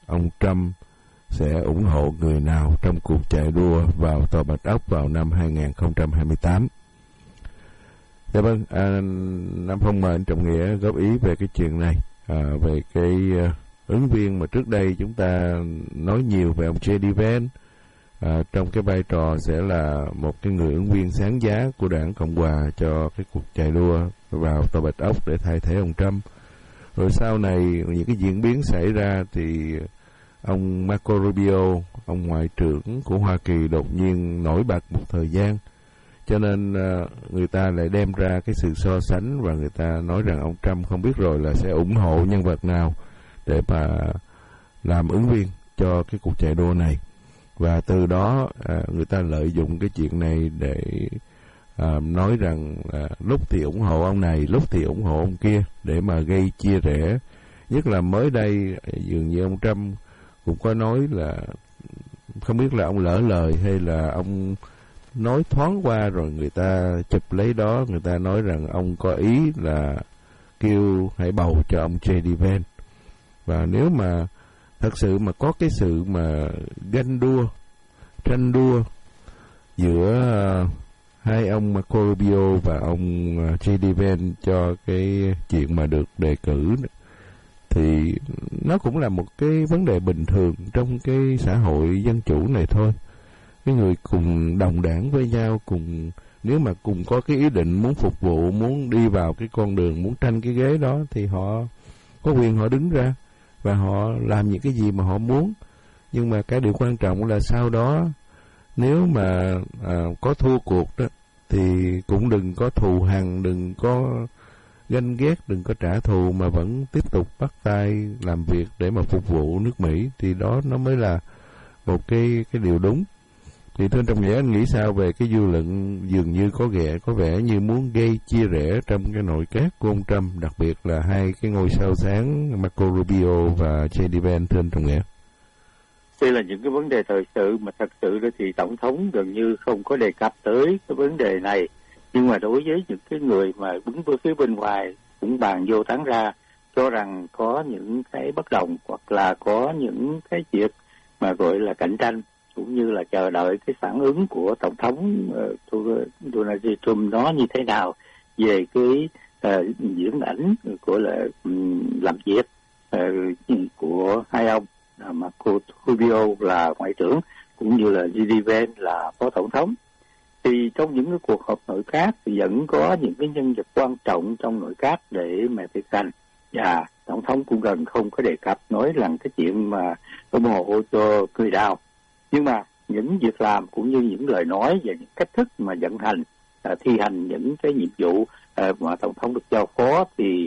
ông Trump sẽ ủng hộ người nào trong cuộc chạy đua vào Tòa Bạch Ốc vào năm 2028. Dạ vâng, Nam Phong mời anh Trọng Nghĩa góp ý về cái chuyện này, về cái ứng viên mà trước đây chúng ta nói nhiều về ông J.D. Vance, trong cái vai trò sẽ là một cái người ứng viên sáng giá của đảng Cộng Hòa cho cái cuộc chạy đua vào Tòa Bạch Ốc để thay thế ông Trump. Rồi sau này những cái diễn biến xảy ra thì ông Marco Rubio, ông Ngoại trưởng của Hoa Kỳ đột nhiên nổi bật một thời gian, cho nên người ta lại đem ra cái sự so sánh và người ta nói rằng ông Trump không biết rồi là sẽ ủng hộ nhân vật nào để mà làm ứng viên cho cái cuộc chạy đua này. Và từ đó người ta lợi dụng cái chuyện này để nói rằng lúc thì ủng hộ ông này, lúc thì ủng hộ ông kia để mà gây chia rẽ. Nhất là mới đây dường như ông Trump cũng có nói là không biết là ông lỡ lời hay là ông nói thoáng qua, rồi người ta chụp lấy đó, người ta nói rằng ông có ý là kêu hãy bầu cho ông J.D. Vance. Và nếu mà thật sự mà có cái sự mà ganh đua, tranh đua giữa hai ông Marco Rubio và ông J.D. Vance cho cái chuyện mà được đề cử, thì nó cũng là một cái vấn đề bình thường trong cái xã hội dân chủ này thôi. Cái người cùng đồng đảng với nhau, cùng nếu mà cùng có cái ý định muốn phục vụ, muốn đi vào cái con đường, muốn tranh cái ghế đó, thì họ có quyền họ đứng ra và họ làm những cái gì mà họ muốn. Nhưng mà cái điều quan trọng là sau đó nếu mà có thua cuộc đó thì cũng đừng có thù hằn, đừng có ganh ghét, đừng có trả thù, mà vẫn tiếp tục bắt tay làm việc để mà phục vụ nước Mỹ, thì đó nó mới là một cái điều đúng. Thì thưa Trọng Nghĩa, anh nghĩ sao về cái dư luận dường như có vẻ như muốn gây chia rẽ trong cái nội các của ông Trump, đặc biệt là hai cái ngôi sao sáng Marco Rubio và J.D. Vance, thưa anh Trọng Nghĩa? Đây là những cái vấn đề thời sự mà thật sự đó thì Tổng thống gần như không có đề cập tới cái vấn đề này. Nhưng mà đối với những cái người mà đứng với phía bên ngoài cũng bàn vô tán ra, cho rằng có những cái bất đồng hoặc là có những cái việc mà gọi là cạnh tranh, cũng như là chờ đợi cái phản ứng của Tổng thống Donald Trump nó như thế nào về cái diễn ảnh của là làm việc của hai ông Marco Rubio là ngoại trưởng cũng như là J.D. Vance là phó tổng thống. Thì trong những cái cuộc họp nội các thì vẫn có những cái nhân vật quan trọng trong nội các để mà thực hành, và tổng thống cũng gần không có đề cập nói rằng cái chuyện mà ủng hộ cho người nào. Nhưng mà những việc làm cũng như những lời nói và những cách thức mà vận hành thi hành những cái nhiệm vụ mà tổng thống được giao phó thì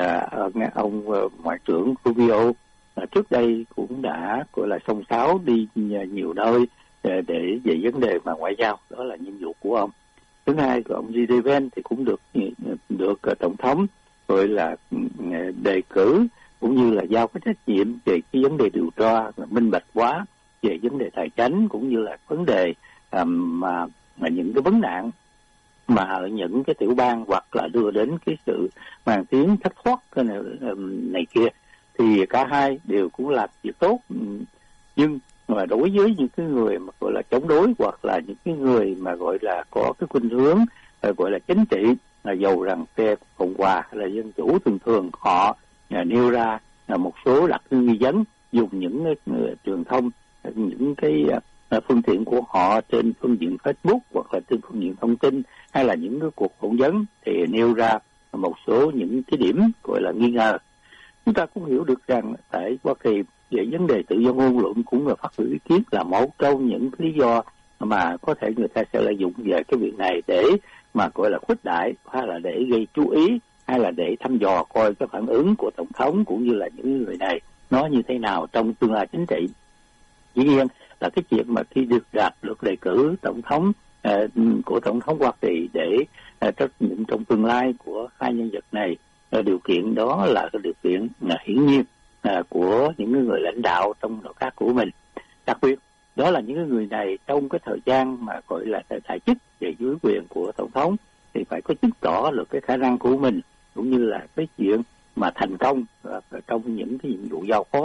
ông ngoại trưởng Rubio trước đây cũng đã gọi là xông xáo đi nhiều nơi để về vấn đề mà ngoại giao, đó là nhiệm vụ của ông. Thứ hai, ông J.D. Vance thì cũng được tổng thống gọi là đề cử cũng như là giao cái trách nhiệm về cái vấn đề điều tra minh bạch hóa về vấn đề tài chính, cũng như là vấn đề mà những cái vấn nạn mà ở những cái tiểu bang hoặc là đưa đến cái sự mang tiếng thất thoát cái này kia, thì cả hai đều cũng làm việc tốt. Nhưng mà đối với những cái người mà gọi là chống đối hoặc là những cái người mà gọi là có cái khuynh hướng gọi là chính trị, là dầu rằng phe Cộng hòa hay là dân chủ, thường thường họ nêu ra một số đặc trưng nghi vấn, dùng những truyền thông, những cái phương tiện của họ trên phương diện Facebook hoặc là trên phương diện thông tin, hay là những cái cuộc phỏng vấn thì nêu ra một số những cái điểm gọi là nghi ngờ. Chúng ta cũng hiểu được rằng tại Hoa Kỳ về vấn đề tự do ngôn luận cũng là phát biểu ý kiến là một trong những lý do mà có thể người ta sẽ lợi dụng về cái việc này để mà gọi là khuếch đại, hay là để gây chú ý, hay là để thăm dò coi cái phản ứng của tổng thống cũng như là những người này nó như thế nào trong tương lai chính trị. Dĩ nhiên là cái chuyện mà khi được đề cử tổng thống của tổng thống Hoa Kỳ để trách nhiệm trong tương lai của hai nhân vật này, điều kiện đó là cái điều kiện hiển nhiên của những người lãnh đạo trong nội các của mình. Đặc biệt đó là những người này trong cái thời gian mà gọi là tại chức về dưới quyền của tổng thống thì phải có chứng tỏ được cái khả năng của mình, cũng như là cái chuyện mà thành công trong những cái nhiệm vụ giao phó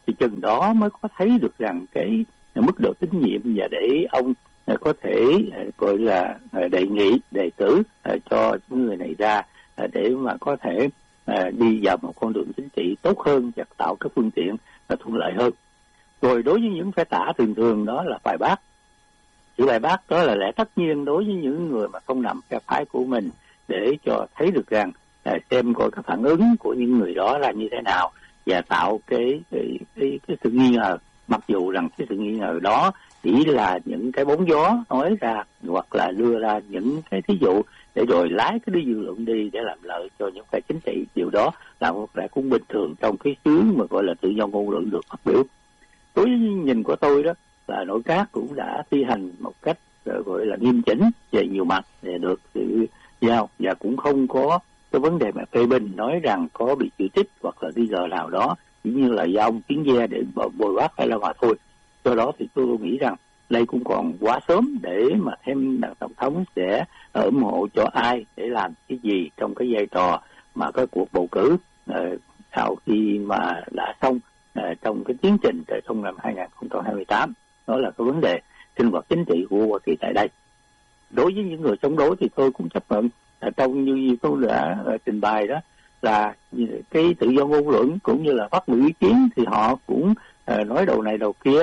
thì chừng đó mới có thấy được rằng cái mức độ tín nhiệm, và để ông có thể gọi là đề nghị, đề cử cho những người này ra để mà có thể đi vào một con đường chính trị tốt hơn và tạo các phương tiện thuận lợi hơn. Rồi đối với những phe tả thường thường đó là bài bác. Chữ bài bác đó là lẽ tất nhiên đối với những người mà không nằm phe phái của mình, để cho thấy được rằng xem coi cái phản ứng của những người đó là như thế nào, và tạo cái sự nghi ngờ, mặc dù rằng cái sự nghi ngờ đó chỉ là những cái bóng gió nói ra, hoặc là đưa ra những cái thí dụ để rồi lái cái dư luận đi để làm lợi cho những phe chính trị. Điều đó là một lẽ cũng bình thường trong cái xứ mà gọi là tự do ngôn luận được phát biểu. Đối với nhìn của tôi đó là nội các cũng đã thi hành một cách gọi là nghiêm chỉnh về nhiều mặt để được sự giao, và cũng không có cái vấn đề mà phê bình nói rằng có bị chỉ trích hoặc là nghi ngờ nào đó, chỉ như là do ông Kiến Gia để bồi bác hay là mà thôi. Do đó thì tôi nghĩ rằng đây cũng còn quá sớm để mà thêm đảng tổng thống sẽ ủng hộ cho ai để làm cái gì trong cái vai trò mà cái cuộc bầu cử sau khi mà đã xong trong cái tiến trình trong năm 2028. Đó là cái vấn đề sinh hoạt chính trị của Hoa Kỳ tại đây. Đối với những người chống đối thì tôi cũng chấp nhận trong như tôi đã trình bày đó, là cái tự do ngôn luận cũng như là phát biểu ý kiến thì họ cũng nói đầu này đầu kia,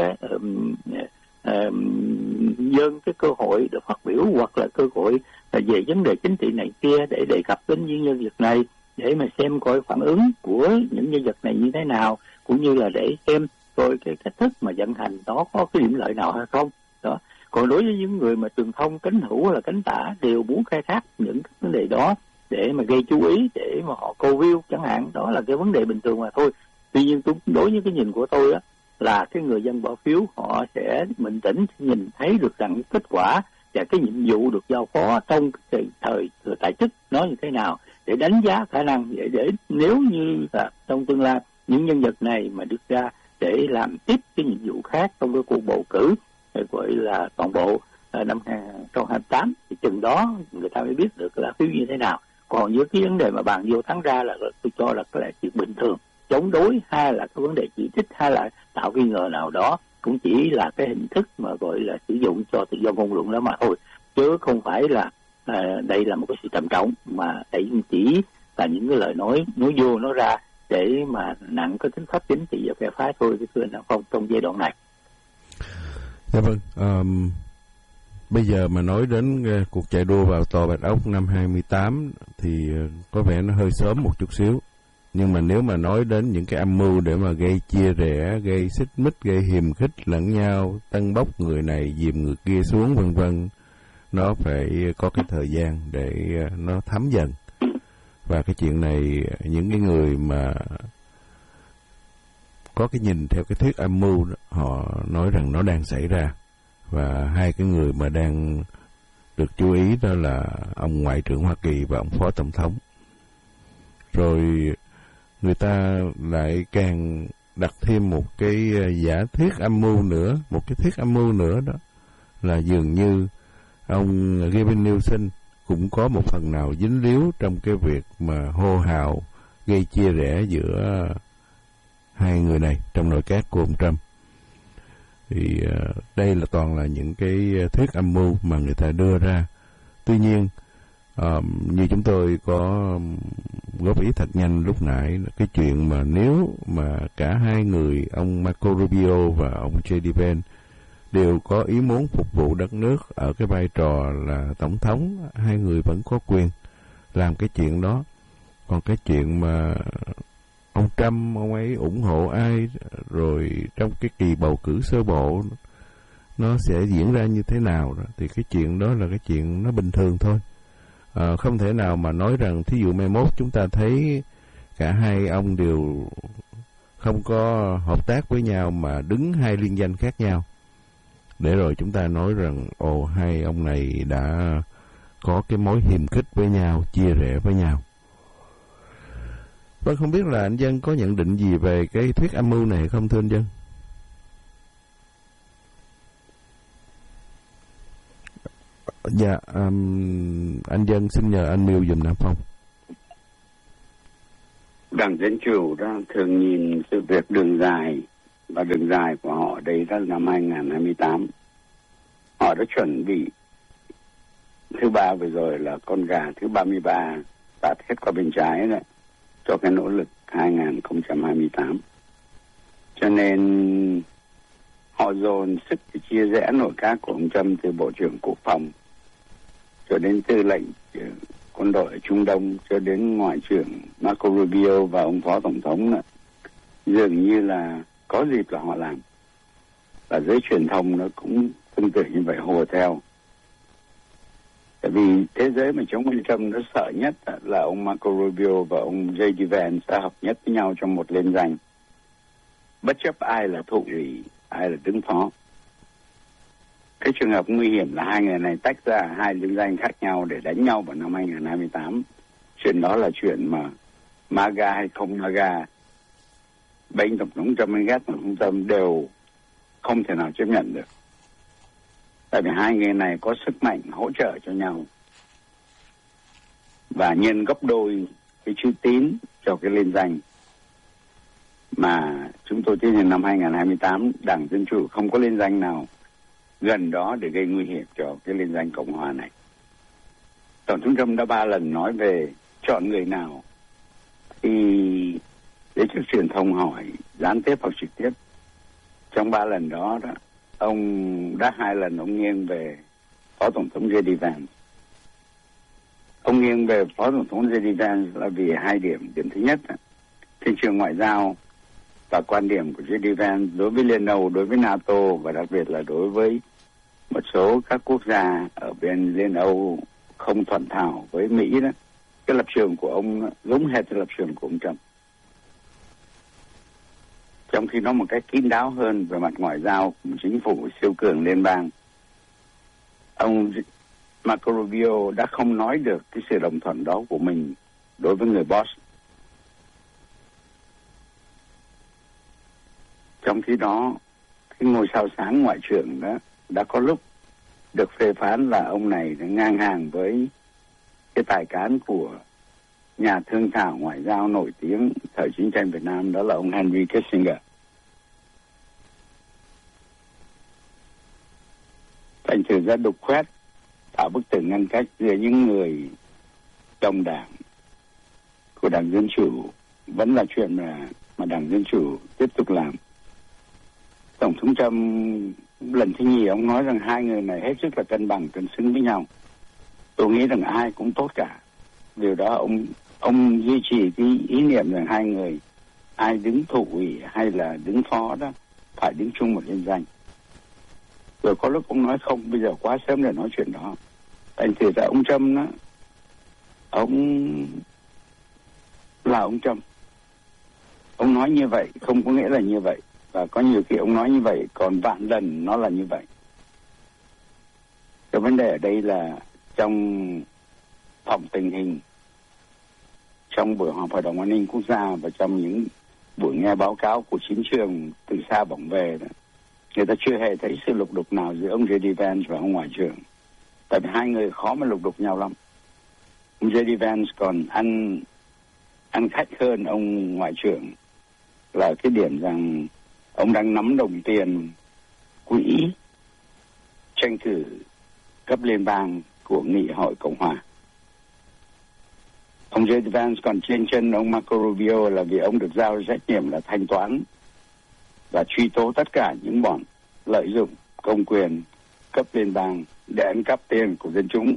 dâng cái cơ hội để phát biểu hoặc là cơ hội về vấn đề chính trị này kia để đề cập đến những nhân vật này, để mà xem coi phản ứng của những nhân vật này như thế nào, cũng như là để xem coi cái cách thức mà vận hành đó có cái điểm lợi nào hay không đó. Còn đối với những người mà truyền thông cánh hữu hay là cánh tả đều muốn khai thác những cái vấn đề đó để mà gây chú ý, để mà họ câu view chẳng hạn, đó là cái vấn đề bình thường mà thôi. Tuy nhiên đối với cái nhìn của tôi đó là cái người dân bỏ phiếu họ sẽ bình tĩnh nhìn thấy được rằng kết quả và cái nhiệm vụ được giao phó trong cái thời tại chức nó như thế nào, để đánh giá khả năng, để nếu như là trong tương lai những nhân vật này mà được ra để làm tiếp cái nhiệm vụ khác trong cái cuộc bầu cử gọi là toàn bộ năm 2028 thì chừng đó người ta mới biết được là phiếu như thế nào. Còn với cái vấn đề mà bàn vô thắng ra là tôi cho là cái là chuyện bình thường. Chống đối hay là cái vấn đề chỉ trích hay là tạo nghi ngờ nào đó cũng chỉ là cái hình thức mà gọi là sử dụng cho tự do ngôn luận đó mà thôi, chứ không phải là đây là một cái sự trầm trọng, mà đây chỉ là những cái lời nói vô nói ra để mà nặng cái tính pháp chính trị và phe phái thôi, cái thưa anh Phong trong giai đoạn này. Dạ vâng. Bây giờ mà nói đến cuộc chạy đua vào Tòa Bạch Ốc năm 2028 thì có vẻ nó hơi sớm một chút xíu. Nhưng mà nếu mà nói đến những cái âm mưu để mà gây chia rẽ, gây xích mích, gây hiềm khích lẫn nhau, tâng bốc người này dìm người kia xuống vân vân, nó phải có cái thời gian để nó thấm dần. Và cái chuyện này những cái người mà có cái nhìn theo cái thuyết âm mưu đó, họ nói rằng nó đang xảy ra. Và hai cái người mà đang được chú ý đó là ông Ngoại trưởng Hoa Kỳ và ông Phó Tổng thống. Rồi người ta lại càng đặt thêm một cái giả thuyết âm mưu nữa, một cái thuyết âm mưu nữa đó là dường như ông Gavin Newsom cũng có một phần nào dính líu trong cái việc mà hô hào gây chia rẽ giữa hai người này trong nội các của ông Trump. Thì đây là toàn là những cái thuyết âm mưu mà người ta đưa ra. Tuy nhiên như chúng tôi có góp ý thật nhanh lúc nãy, cái chuyện mà nếu mà cả hai người, ông Marco Rubio và ông J.D. Vance đều có ý muốn phục vụ đất nước ở cái vai trò là tổng thống, hai người vẫn có quyền làm cái chuyện đó. Còn cái chuyện mà ông Trump, ông ấy ủng hộ ai, rồi trong cái kỳ bầu cử sơ bộ nó sẽ diễn ra như thế nào đó, thì cái chuyện đó là cái chuyện nó bình thường thôi. Không thể nào mà nói rằng thí dụ mai mốt chúng ta thấy cả hai ông đều không có hợp tác với nhau mà đứng hai liên danh khác nhau, để rồi chúng ta nói rằng hai ông này đã có cái mối hiềm khích với nhau, chia rẽ với nhau. Vâng, không biết là anh Dân có nhận định gì về cái thuyết âm mưu này không thưa anh Dân? Dạ, anh Dân xin nhờ anh Miêu dùm Nam Phong. Đảng Dân Chủ đang thường nhìn sự việc đường dài và đường dài của họ đây là năm 2028. Họ đã chuẩn bị thứ ba vừa rồi là con gà thứ 33 tạt hết qua bên trái đấy, cho cái nỗ lực 2028. Cho nên họ dồn sức để chia rẽ nội các của ông Trump từ Bộ trưởng Quốc phòng cho đến tư lệnh quân đội ở Trung Đông cho đến Ngoại trưởng Marco Rubio và ông Phó Tổng thống nữa. Dường như là có dịp là họ làm. Và giới truyền thông nó cũng tương tự như vậy, hùa theo. Tại vì thế giới mà chống ông Trump nó sợ nhất là ông Marco Rubio và ông J.D. Vance đã hợp nhất với nhau trong một liên danh. Bất chấp ai là thụ ủy, ai là đứng phó. Cái trường hợp nguy hiểm là hai người này tách ra hai liên danh khác nhau để đánh nhau vào năm 2028. Chuyện đó là chuyện mà MAGA hay không MAGA, bên Tổng thống Trump hay ghét Tổng thống Trump đều không thể nào chấp nhận được. Tại vì hai người này có sức mạnh hỗ trợ cho nhau. Và nhân gấp đôi cái chữ tín cho cái liên danh mà chúng tôi tin rằng năm 2028 Đảng Dân Chủ không có liên danh nào gần đó để gây nguy hiểm cho cái liên danh Cộng Hòa này. Tổng thống Trump đã 3 lần nói về chọn người nào thì giới chức truyền thông hỏi gián tiếp hoặc trực tiếp. Trong 3 lần đó, ông đã 2 lần ông nghiêng về Phó Tổng thống J.D. Vance. Ông nghiêng về Phó Tổng thống J.D. Vance là vì 2 điểm. Điểm thứ nhất, trên trường ngoại giao và quan điểm của J.D. Vance đối với Liên Âu, đối với NATO và đặc biệt là đối với một số các quốc gia ở bên Liên Âu không thuận thảo với Mỹ đó, cái lập trường của ông giống hệt cái lập trường của ông Trump. Trong khi nó một cách kín đáo hơn về mặt ngoại giao của một chính phủ siêu cường liên bang, ông Marco Rubio đã không nói được cái sự đồng thuận đó của mình đối với người boss. Trong khi đó, cái ngôi sao sáng ngoại trưởng đó đã có lúc được phê phán là ông này ngang hàng với cái tài cán của nhà thương thảo ngoại giao nổi tiếng thời chiến tranh Việt Nam, đó là ông Henry Kissinger. Thành thử ra đục khoét tạo bức tường ngăn cách giữa những người trong đảng của Đảng Dân Chủ vẫn là chuyện mà Đảng Dân Chủ tiếp tục làm. Tổng thống Trump lần thứ nhì ông nói rằng hai người này hết sức là cân bằng, cân xứng với nhau. Tôi nghĩ rằng ai cũng tốt cả. Điều đó ông duy trì cái ý niệm rằng hai người ai đứng thụ ủy hay là đứng phó đó phải đứng chung một liên danh. Rồi có lúc ông nói không, bây giờ quá sớm để nói chuyện đó. Thành thử ra ông Trump đó, ông là ông Trump. Ông nói như vậy không có nghĩa là như vậy. Và có nhiều khi ông nói như vậy, còn vạn lần nó là như vậy. Cái vấn đề ở đây là trong phòng tình hình, trong buổi họp Hội đồng An ninh Quốc gia và trong những buổi nghe báo cáo của chiến trường từ xa bỏng về đó, người ta chưa hề thấy sự lục đục nào giữa ông J.D. Vance và ông Ngoại trưởng. Tại vì hai người khó mà lục đục nhau lắm. Ông J.D. Vance còn ăn khách hơn ông Ngoại trưởng là cái điểm rằng ông đang nắm đồng tiền quỹ tranh cử cấp liên bang của Nghị hội Cộng hòa. Ông J.D. Vance còn trên chân ông Marco Rubio là vì ông được giao trách nhiệm là thanh toán và truy tố tất cả những bọn lợi dụng công quyền cấp liên bang để ăn cắp tiền của dân chúng.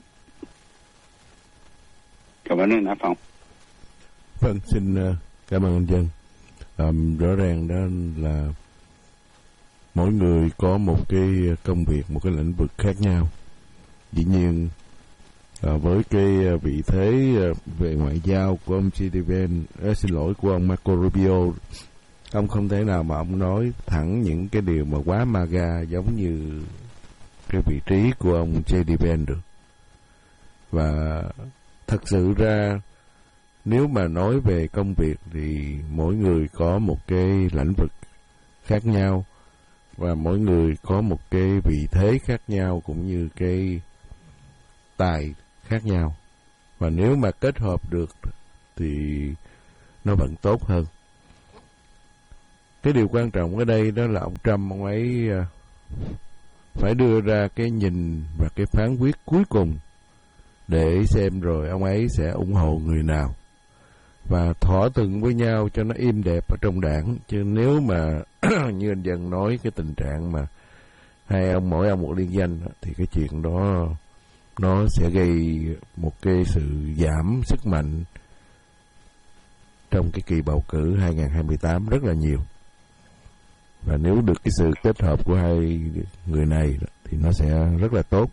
Cảm ơn anh Phong. Vâng, xin cảm ơn anh Dân. Rõ ràng đó là mỗi người có một cái công việc, một cái lĩnh vực khác nhau. Dĩ nhiên với cái vị thế về ngoại giao của ông J.D. Vance, xin lỗi, của ông Marco Rubio, ông không thể nào mà ông nói thẳng những cái điều mà quá MAGA giống như cái vị trí của ông J.D. Vance được. Và thật sự ra nếu mà nói về công việc thì mỗi người có một cái lĩnh vực khác nhau và mỗi người có một cái vị thế khác nhau cũng như cái tài khác nhau. Và nếu mà kết hợp được thì nó vẫn tốt hơn. cái điều quan trọng ở đây đó là ông Trump, ông ấy phải đưa ra cái nhìn và cái phán quyết cuối cùng để xem rồi ông ấy sẽ ủng hộ người nào và thỏa thuận với nhau cho nó êm đẹp ở trong đảng. Chứ nếu mà như anh Dân nói, cái tình trạng mà hai ông mỗi ông một liên danh thì cái chuyện đó nó sẽ gây một cái sự giảm sức mạnh trong cái kỳ bầu cử 2028 rất là nhiều. Và nếu được cái sự kết hợp của hai người này thì nó sẽ rất là tốt.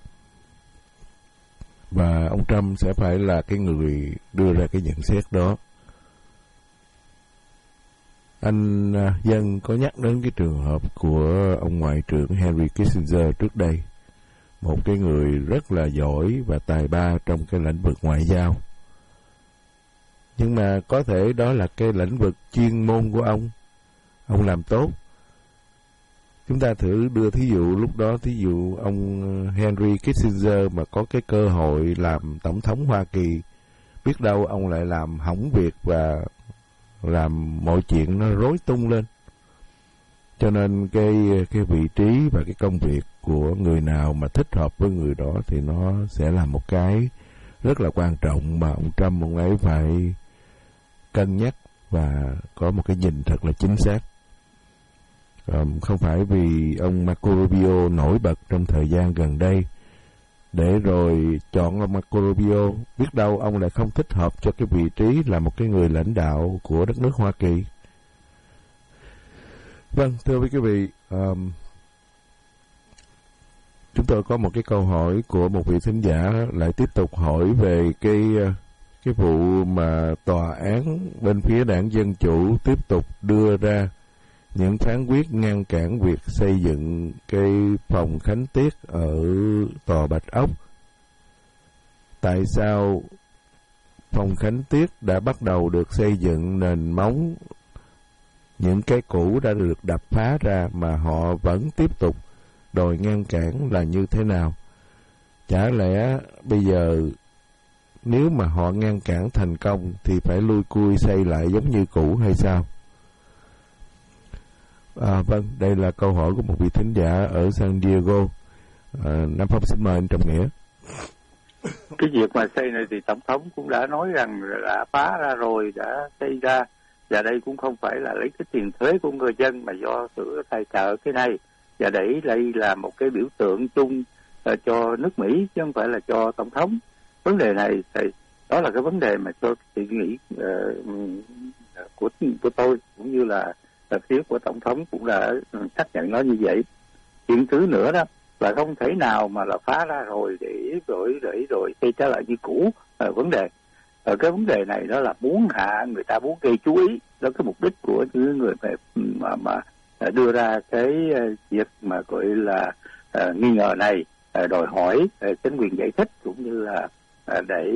Và ông Trump sẽ phải là cái người đưa ra cái nhận xét đó. Anh Dân có nhắc đến cái trường hợp của ông Ngoại trưởng Henry Kissinger trước đây, một cái người rất là giỏi và tài ba trong cái lĩnh vực ngoại giao. Nhưng mà có thể đó là cái lĩnh vực chuyên môn của ông làm tốt. Chúng ta thử đưa thí dụ lúc đó, thí dụ ông Henry Kissinger mà có cái cơ hội làm tổng thống Hoa Kỳ, biết đâu ông lại làm hỏng việc và làm mọi chuyện nó rối tung lên. Cho nên cái vị trí và cái công việc của người nào mà thích hợp với người đó thì nó sẽ là một cái rất là quan trọng mà ông Trump ông ấy phải cân nhắc và có một cái nhìn thật là chính xác. Không phải vì ông Marco Rubio nổi bật trong thời gian gần đây để rồi chọn ông Marco Rubio, biết đâu ông lại không thích hợp cho cái vị trí là một cái người lãnh đạo của đất nước Hoa Kỳ. Vâng, thưa quý vị, chúng tôi có một cái câu hỏi của một vị thính giả lại tiếp tục hỏi về cái vụ mà tòa án bên phía đảng Dân Chủ tiếp tục đưa ra những phán quyết ngăn cản việc xây dựng cái phòng khánh tiết ở tòa Bạch Ốc. Tại sao phòng khánh tiết đã bắt đầu được xây dựng nền móng, những cái cũ đã được đập phá ra mà họ vẫn tiếp tục đòi ngăn cản là như thế nào? Chả lẽ bây giờ nếu mà họ ngăn cản thành công thì phải lui cui xây lại giống như cũ hay sao? Vâng, đây là câu hỏi của một vị thính giả ở San Diego. Nam Phong xin mời anh Trọng Nghĩa. Cái việc mà xây này thì Tổng thống cũng đã nói rằng là phá ra rồi, đã xây ra, và đây cũng không phải là lấy cái tiền thuế của người dân mà do sự tài trợ cái này, và để đây là một cái biểu tượng chung cho nước Mỹ chứ không phải là cho Tổng thống. Vấn đề này thì đó là cái vấn đề mà cho suy nghĩ của tôi cũng như là phía của Tổng thống cũng đã xác nhận nó như vậy. Chuyện thứ nữa đó là không thể nào mà là phá ra rồi để rồi xây trở lại như cũ. Vấn đề cái vấn đề này đó là muốn hạ người ta, muốn gây chú ý. Đó cái mục đích của những người mà đưa ra cái việc mà gọi là nghi ngờ này, đòi hỏi chính quyền giải thích cũng như là để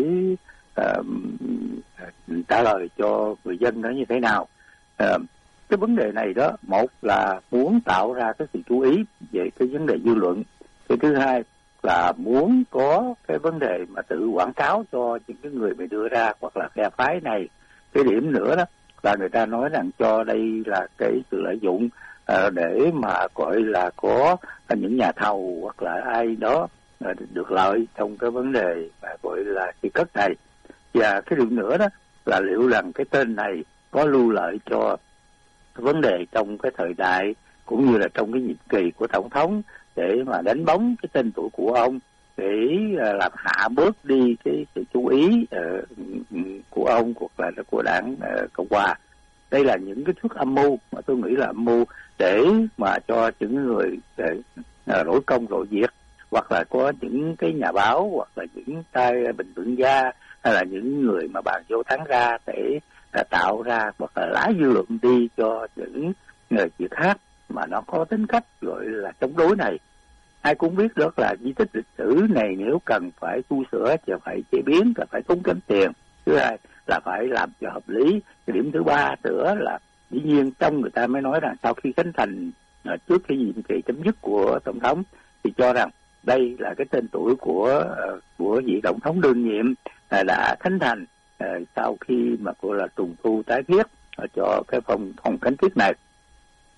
trả lời cho người dân nó như thế nào. Cái vấn đề này đó, một là muốn tạo ra cái sự chú ý về cái vấn đề dư luận. Cái thứ hai là muốn có cái vấn đề mà tự quảng cáo cho những cái người bị đưa ra hoặc là phe phái này. Cái điểm nữa đó là người ta nói rằng cho đây là cái sự lợi dụng để mà gọi là có những nhà thầu hoặc là ai đó được lợi trong cái vấn đề mà gọi là xây cất này. Và cái điểm nữa đó là liệu rằng cái tên này có lưu lợi cho vấn đề trong cái thời đại cũng như là trong cái nhiệm kỳ của Tổng thống để mà đánh bóng cái tên tuổi của ông, để làm hạ bớt đi cái sự chú ý của ông hoặc là của đảng Cộng hòa. Đây là những cái thước âm mưu mà tôi nghĩ là âm mưu để mà cho những người rỗi công rỗi việc, hoặc là có những cái nhà báo hoặc là những tay bình luận gia hay là những người mà bàn vô thắng ra để tạo ra hoặc là lái dư luận đi cho những người việc khác mà nó có tính cách gọi là chống đối này. Ai cũng biết đó là di tích lịch sử này nếu cần phải tu sửa thì phải chế biến, là phải tốn kém tiền. Thứ hai là phải làm cho hợp lý. Cái điểm thứ ba nữa là dĩ nhiên trong người ta mới nói rằng sau khi khánh thành trước khi nhiệm kỳ chấm dứt của Tổng thống thì cho rằng đây là cái tên tuổi của vị Tổng thống đương nhiệm đã khánh thành sau khi mà gọi là trùng tu tái thiết cho cái phòng khánh tiết này.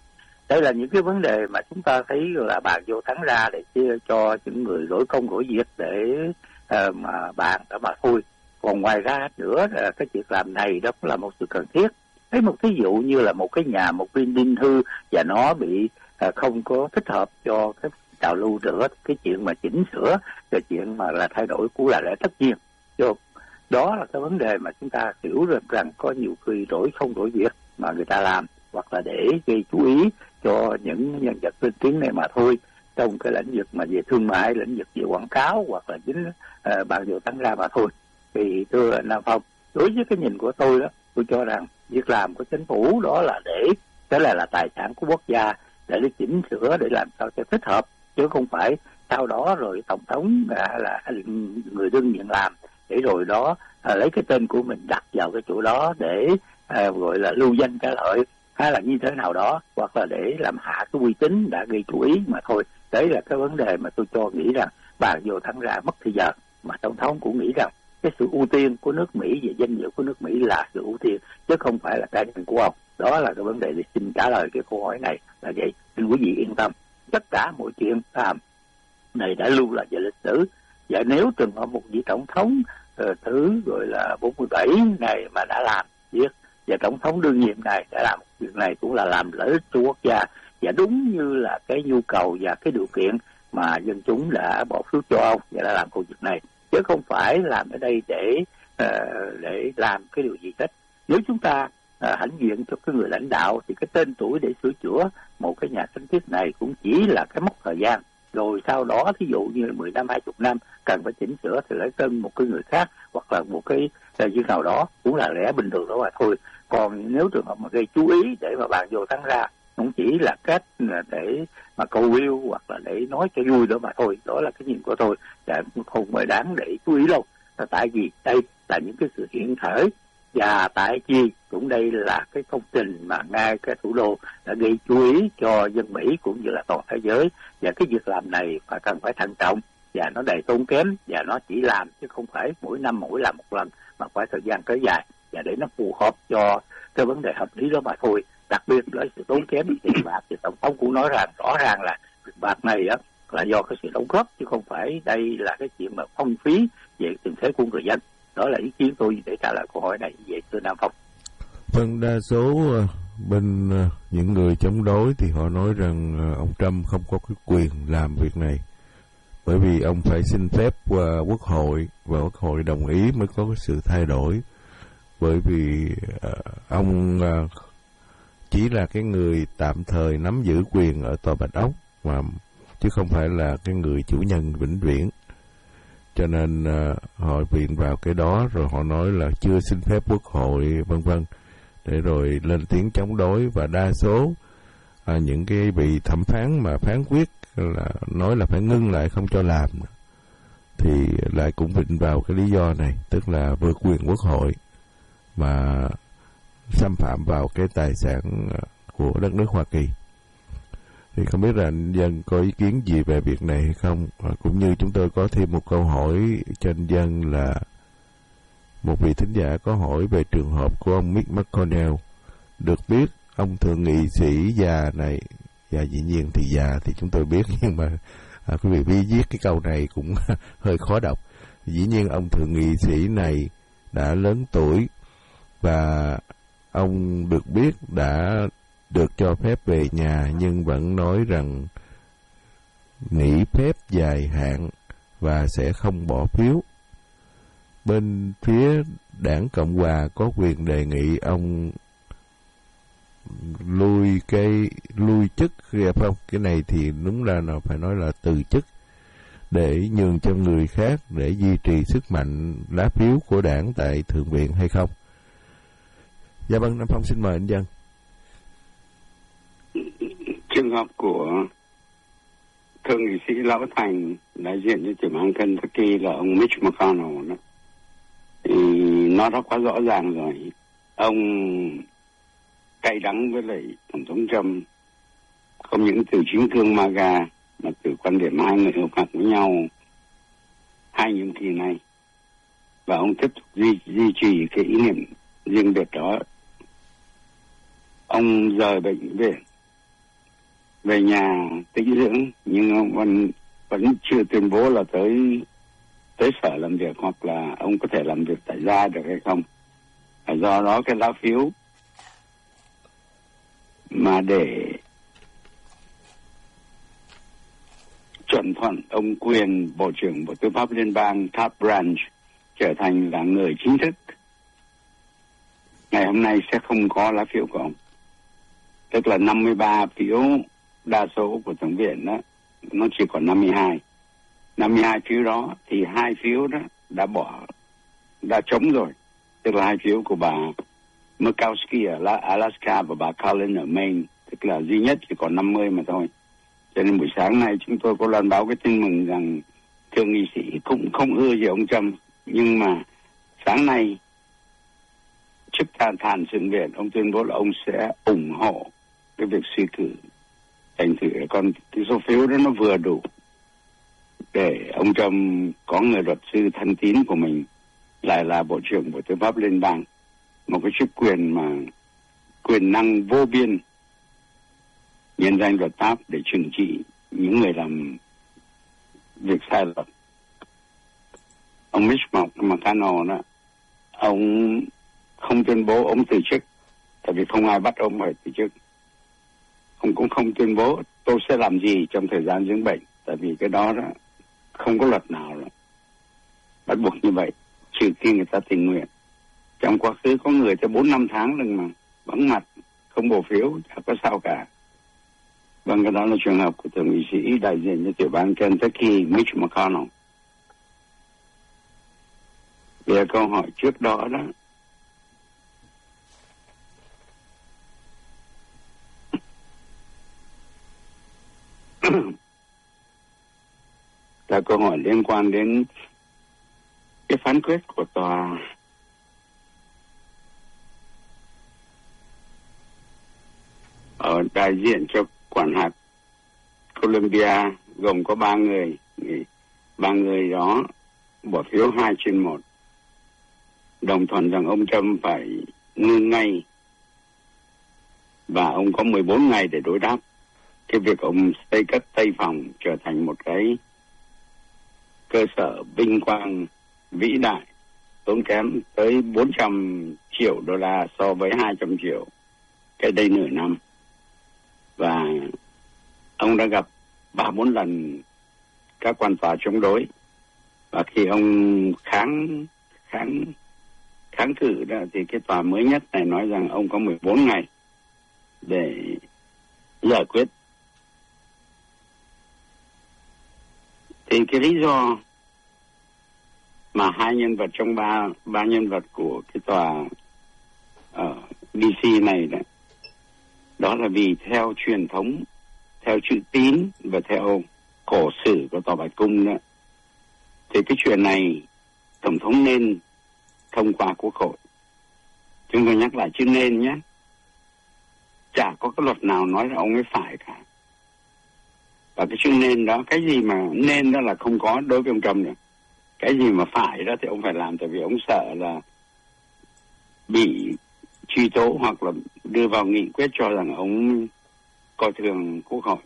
Đây là những cái vấn đề mà chúng ta thấy là bàn vô thắng ra để chia cho những người đổi công đổi việc để mà bàn đó mà thôi. Còn ngoài ra nữa là cái việc làm này đó cũng là một sự cần thiết. Lấy một ví dụ như là một cái nhà, một viên đinh hư và nó bị không có thích hợp cho cái trào lưu nữa, cái chuyện mà chỉnh sửa, cái chuyện mà là thay đổi cũng là lẽ tất nhiên. Đó là cái vấn đề mà chúng ta hiểu được rằng có nhiều khi đổi không đổi việc mà người ta làm, hoặc là để gây chú ý cho những nhân vật lên tiếng này mà thôi, trong cái lĩnh vực mà về thương mại, lĩnh vực về quảng cáo, hoặc là chính bàn vô thắng ra mà thôi. Thì thưa Nam Phong, đối với cái nhìn của tôi đó, tôi cho rằng việc làm của chính phủ đó là để cái là tài sản của quốc gia, để chỉnh sửa, để làm sao cho thích hợp, chứ không phải sau đó rồi tổng thống là người đương nhiệm làm, để rồi đó lấy cái tên của mình đặt vào cái chỗ đó để gọi là lưu danh trả lợi, hay là như thế nào đó, hoặc là để làm hạ cái uy tín đã gây chú ý mà thôi. Đấy là cái vấn đề mà tôi nghĩ rằng bàn vô thắng ra mất thời giờ, mà tổng thống cũng nghĩ rằng cái sự ưu tiên của nước Mỹ về danh dự của nước Mỹ là sự ưu tiên, chứ không phải là cá nhân của ông. Đó là cái vấn đề để xin trả lời cái câu hỏi này là vậy. Xin quý vị yên tâm, tất cả mọi chuyện này đã lưu lại về lịch sử, và nếu trường hợp một vị tổng thống thứ gọi là 47 này mà đã làm việc, và tổng thống đương nhiệm này đã làm việc này cũng là làm lợi ích cho quốc gia, và đúng như là cái nhu cầu và cái điều kiện mà dân chúng đã bỏ phiếu cho ông và đã làm công việc này, chứ không phải làm ở đây để làm cái điều gì hết. Nếu chúng ta hãnh diện cho cái người lãnh đạo thì cái tên tuổi để sửa chữa một cái nhà sanskrit này cũng chỉ là cái mốc thời gian, rồi sau đó thí dụ như 10 năm 20 năm cần phải chỉnh sửa thì lấy tên một cái người khác, hoặc là một cái gì nào đó, cũng là lẽ bình thường đó mà thôi. Còn nếu trường hợp mà gây chú ý để mà bàn vô thắng ra, cũng chỉ là cách để mà câu view hoặc là để nói cho vui đó mà thôi. Đó là cái nhìn của tôi, và không phải đáng để chú ý đâu. Tại vì đây là những cái sự hiện thể, và tại chi cũng đây là cái công trình mà ngay cái thủ đô đã gây chú ý cho dân Mỹ cũng như là toàn thế giới. Và cái việc làm này phải cần phải thận trọng, và nó đầy tốn kém, và nó chỉ làm chứ không phải mỗi năm mỗi làm một lần, mà phải thời gian kéo dài, và để nó phù hợp cho cái vấn đề hợp lý đó mà thôi. Đặc biệt là sự tốn kém tiền bạc, thì tổng thống cũng nói rõ ràng là việc bạc này á là do cái sự đóng góp, chứ không phải đây là cái chuyện mà phong phí về tình thế của người dân. Đó là ý kiến tôi để trả lời câu hỏi này về từ Nam Phong. Vâng, đa số bên những người chống đối thì họ nói rằng ông Trump không có cái quyền làm việc này, bởi vì ông phải xin phép qua Quốc hội, và Quốc hội đồng ý mới có cái sự thay đổi. Bởi vì ông chỉ là cái người tạm thời nắm giữ quyền ở Tòa Bạch Ốc, mà chứ không phải là cái người chủ nhân vĩnh viễn. Cho nên họ viện vào cái đó, rồi họ nói là chưa xin phép Quốc hội vân vân, để rồi lên tiếng chống đối. Và đa số những cái vị thẩm phán mà phán quyết là nói là phải ngưng lại, không cho làm, thì lại cũng viện vào cái lý do này, tức là vượt quyền Quốc hội mà xâm phạm vào cái tài sản của đất nước Hoa Kỳ. Thì không biết là anh Dân có ý kiến gì về việc này hay không? Cũng như chúng tôi có thêm một câu hỏi cho anh Dân, là một vị thính giả có hỏi về trường hợp của ông Mitch McConnell. Được biết ông thượng nghị sĩ già này, và dĩ nhiên thì già thì chúng tôi biết, nhưng mà quý vị viết cái câu này cũng hơi khó đọc. Dĩ nhiên ông thượng nghị sĩ này đã lớn tuổi, và ông được biết đã được cho phép về nhà, nhưng vẫn nói rằng nghỉ phép dài hạn và sẽ không bỏ phiếu. Bên phía đảng Cộng Hòa có quyền đề nghị ông lui chức, không? Cái này thì đúng là phải nói là từ chức, để nhường cho người khác để duy trì sức mạnh lá phiếu của đảng tại Thượng viện hay không? Dạ vâng, Nam Phong xin mời anh Dân. Trường hợp của thượng nghị sĩ lão thành đại diện cho tiểu bang Kentucky là ông Mitch McConnell đó, thì nó đã quá rõ ràng rồi. Ông cay đắng với lại tổng thống Trump, không những từ chính thương MAGA mà từ quan điểm hai người hợp mặt với nhau hai nhiệm kỳ này, và ông tiếp tục duy trì cái ý niệm riêng biệt đó. Ông rời bệnh viện về nhà tĩnh dưỡng, nhưng ông vẫn chưa tuyên bố là tới sở làm việc, hoặc là ông có thể làm việc tại gia được hay không. Do đó cái lá phiếu mà để chuẩn thuận ông Quyền, Bộ trưởng Bộ Tư pháp Liên bang Top Branch trở thành là người chính thức, ngày hôm nay sẽ không có lá phiếu của ông. Tức là 53 phiếu đa số của Thượng viện đó, nó chỉ còn 52. 52 phiếu đó thì 2 phiếu đó đã trống rồi. Tức là 2 phiếu của bà Murkowski ở Alaska và bà Collins ở Maine. Tức là duy nhất chỉ còn 50 mà thôi. Cho nên buổi sáng nay chúng tôi có loan báo cái tin mừng rằng thượng nghị sĩ cũng không ưa gì ông Trump. Nhưng mà sáng nay trước thàn Thượng viện, ông tuyên bố là ông sẽ ủng hộ cái việc suy cử. Thành thử còn cái số phiếu đó nó vừa đủ để ông Trump có người luật sư thân tín của mình lại là Bộ trưởng Bộ Tư pháp Liên bang, một cái chức quyền mà quyền năng vô biên nhân danh luật pháp để trừng trị những người làm việc sai lầm. Ông Mitch McConnell đó, ông không tuyên bố ông từ chức, tại vì không ai bắt ông phải từ chức. Ông cũng không tuyên bố tôi sẽ làm gì trong thời gian dưỡng bệnh, tại vì cái đó không có luật nào bắt buộc như vậy, trừ khi người ta tình nguyện. Trong quá khứ có người tới 4-5 tháng lần mà vắng mặt, không bầu phiếu, chả có sao cả. Vâng, cái đó là trường hợp của thượng nghị sĩ đại diện cho tiểu bang Kentucky Mitch McConnell. Về câu hỏi trước đó đó, là câu hỏi liên quan đến cái phán quyết của tòa ở đại diện cho quản hạt Columbia, gồm có 3 người. 3 người đó bỏ phiếu 2/1, đồng thuận rằng ông Trump phải ngưng ngay, và ông có 14 ngày để đối đáp cái việc ông xây cất Tây Phòng trở thành một cái cơ sở vinh quang vĩ đại, tốn kém tới 400 triệu đô la so với 200 triệu cái đây nửa năm. Và ông đã gặp 3-4 lần các quan tòa chống đối, và khi ông kháng cự đó, thì cái tòa mới nhất này nói rằng ông có 14 ngày để giải quyết. Thì cái lý do mà 2 nhân vật trong ba nhân vật của cái tòa ở DC này đó là vì theo truyền thống, theo chữ tín và theo cổ sử của tòa Bạch Cung đó, thì cái chuyện này tổng thống nên thông qua Quốc hội. Chúng tôi nhắc lại chữ nên nhé. Chả có cái luật nào nói là ông ấy phải cả. Và cái chữ nên đó, cái gì mà nên đó là không có đối với ông Trump nữa. Cái gì mà phải đó thì ông phải làm, tại vì ông sợ là bị truy tố hoặc là đưa vào nghị quyết cho rằng ông coi thường Quốc hội.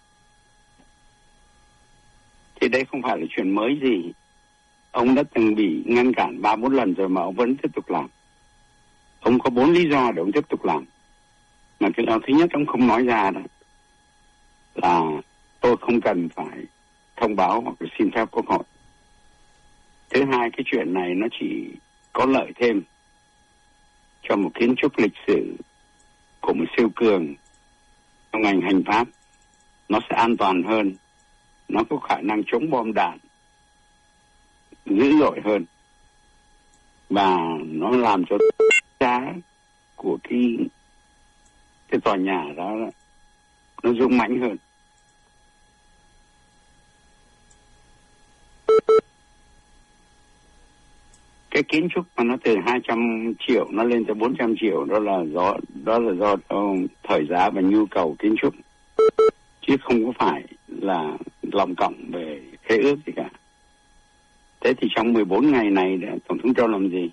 Thì đây không phải là chuyện mới gì. Ông đã từng bị ngăn cản 3-4 lần rồi mà ông vẫn tiếp tục làm. Ông có 4 lý do để ông tiếp tục làm. Mà cái đó thứ nhất ông không nói ra đó là tôi không cần phải thông báo hoặc là xin phép Quốc hội. Thứ hai, cái chuyện này nó chỉ có lợi thêm cho một kiến trúc lịch sử của một siêu cường trong ngành hành pháp. Nó sẽ an toàn hơn, nó có khả năng chống bom đạn dữ dội hơn, và nó làm cho giá của cái tòa nhà đó nó rung mãnh hơn. Cái kiến trúc mà nó từ 200 triệu nó lên tới 400 triệu đó là do thời giá và nhu cầu kiến trúc, chứ không có phải là lòng cộng về khế ước gì cả. Thế thì trong 14 ngày này Tổng thống Trump làm gì?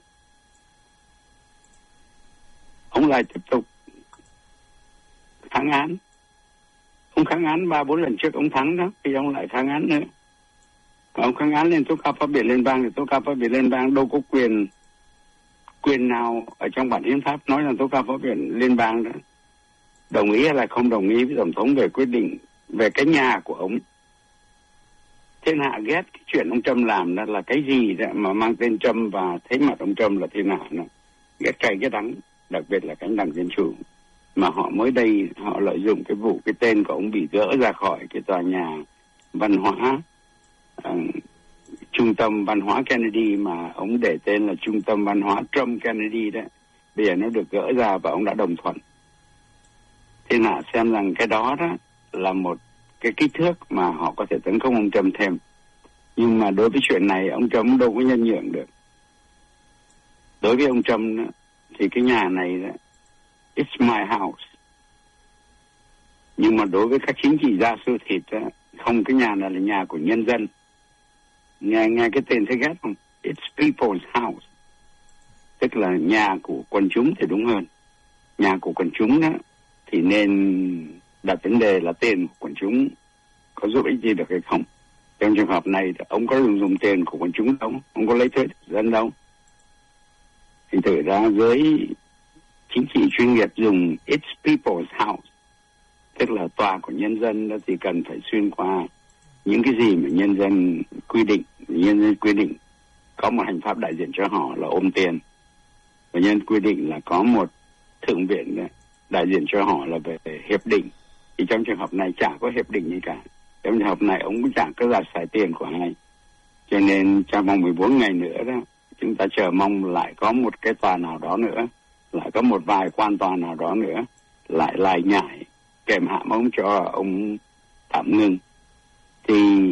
Ông lại tiếp tục kháng án. Ông kháng án 3-4 lần trước ông thắng đó, thì ông lại kháng án nữa. Ông kháng án lên tố cáo pháp viện liên bang thì tố cáo pháp viện liên bang đâu có quyền nào ở trong bản hiến pháp nói là tố cáo pháp viện liên bang đó đồng ý hay là không đồng ý với tổng thống về quyết định về cái nhà của ông. Thiên hạ ghét cái chuyện ông Trump làm đó là cái gì đó mà mang tên Trump và thấy mặt ông Trump là thiên hạ nó ghét cay ghét đắng, đặc biệt là cánh đảng Dân Chủ. Mà họ mới đây họ lợi dụng cái vụ cái tên của ông bị gỡ ra khỏi cái tòa nhà văn hóa, trung tâm văn hóa Kennedy mà ông để tên là trung tâm văn hóa Trump Kennedy đó. Bây giờ nó được gỡ ra và ông đã đồng thuận. Thiên hạ xem rằng cái đó là một cái kích thước mà họ có thể tấn công ông Trump thêm. Nhưng mà đối với chuyện này ông Trump đâu có nhân nhượng được. Đối với ông Trump đó, thì cái nhà này đó, it's my house. Nhưng mà đối với các chính trị gia siêu thịt đó, không, cái nhà này là nhà của nhân dân. Nghe cái tên thấy ghét không? It's people's house. Tức là nhà của quần chúng thì đúng hơn. Nhà của quần chúng đó thì nên đặt vấn đề là tiền của quần chúng có giúp ích gì được hay không. Trong trường hợp này ông có dùng tiền của quần chúng đâu, ông có lấy thuế dân đâu. Thì thực ra với chính trị chuyên nghiệp dùng it's people's house, tức là tòa của nhân dân đó, thì cần phải xuyên qua những cái gì mà nhân dân quy định. Nhân dân quy định có một hành pháp đại diện cho họ là ôm tiền, và nhân quy định là có một thượng viện đó, đại diện cho họ là về hiệp định. Thì trong trường hợp này chả có hiệp định gì cả. Trong trường hợp này ông cũng chẳng có giải xài tiền của ai. Cho nên trong vòng 14 ngày nữa đó, chúng ta chờ mong lại có một cái tòa nào đó nữa, lại có một vài quan tòa nào đó nữa lại lải nhải kèm hãm ông cho ông tạm ngưng. Thì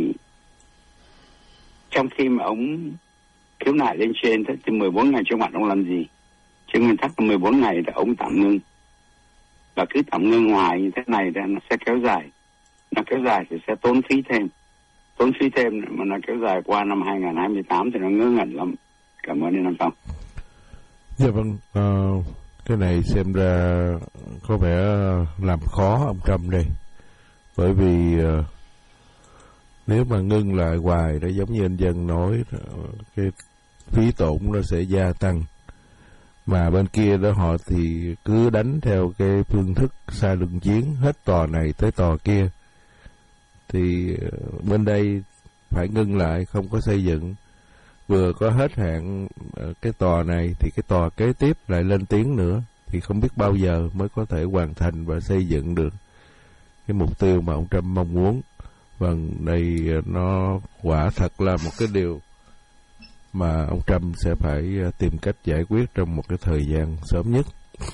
trong khi mà ông khiếu nại lên trên thì 14 ngày trước mặt ông làm gì? Trên nguyên tắc là 14 ngày là ông tạm ngưng. Và cứ tạm ngưng hoài như thế này thì nó sẽ kéo dài. Nó kéo dài thì sẽ tốn phí thêm mà nó kéo dài qua năm 2028 thì nó ngớ ngẩn lắm. Cảm ơn anh Phong. Dạ vâng, cái này xem ra có vẻ làm khó ông Trump đây. Bởi vì nếu mà ngưng lại hoài đó, giống như anh Dân nói, cái phí tổn nó sẽ gia tăng. Mà bên kia đó họ thì cứ đánh theo cái phương thức sai lưng chiến, hết tòa này tới tòa kia. Thì bên đây phải ngưng lại, không có xây dựng. Vừa có hết hạn cái tòa này thì cái tòa kế tiếp lại lên tiếng nữa. Thì không biết bao giờ mới có thể hoàn thành và xây dựng được cái mục tiêu mà ông Trump mong muốn. Vâng, đây nó quả thật là một cái điều mà ông Trump sẽ phải tìm cách giải quyết trong một cái thời gian sớm nhất.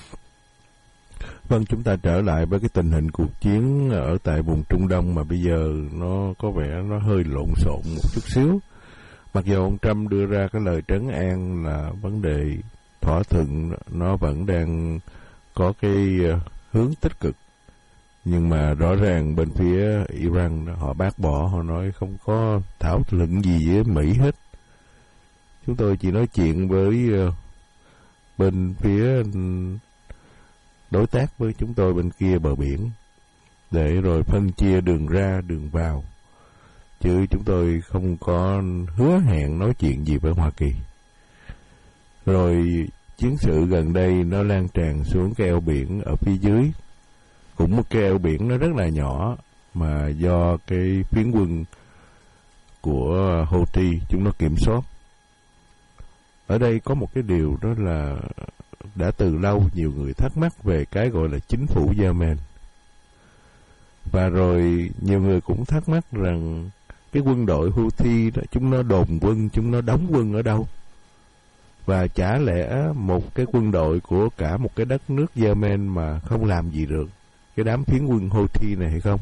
Vâng, chúng ta trở lại với cái tình hình cuộc chiến ở tại vùng Trung Đông mà bây giờ nó có vẻ nó hơi lộn xộn một chút xíu. Mặc dù ông Trump đưa ra cái lời trấn an là vấn đề thỏa thuận nó vẫn đang có cái hướng tích cực, nhưng mà rõ ràng bên phía Iran họ bác bỏ, họ nói không có thảo luận gì với Mỹ hết. Chúng tôi chỉ nói chuyện với bên phía đối tác với chúng tôi bên kia bờ biển để rồi phân chia đường ra đường vào, chứ chúng tôi không có hứa hẹn nói chuyện gì với Hoa Kỳ. Rồi chiến sự gần đây nó lan tràn xuống cái eo biển ở phía dưới, cũng một cái eo biển nó rất là nhỏ mà do cái phiến quân của Houthi chúng nó kiểm soát. Ở đây có một cái điều đó là đã từ lâu nhiều người thắc mắc về cái gọi là chính phủ Yemen. Và rồi nhiều người cũng thắc mắc rằng cái quân đội Houthi đó, chúng nó đồn quân, chúng nó đóng quân ở đâu? Và chả lẽ một cái quân đội của cả một cái đất nước Yemen mà không làm gì được cái đám phiến quân Houthi này hay không?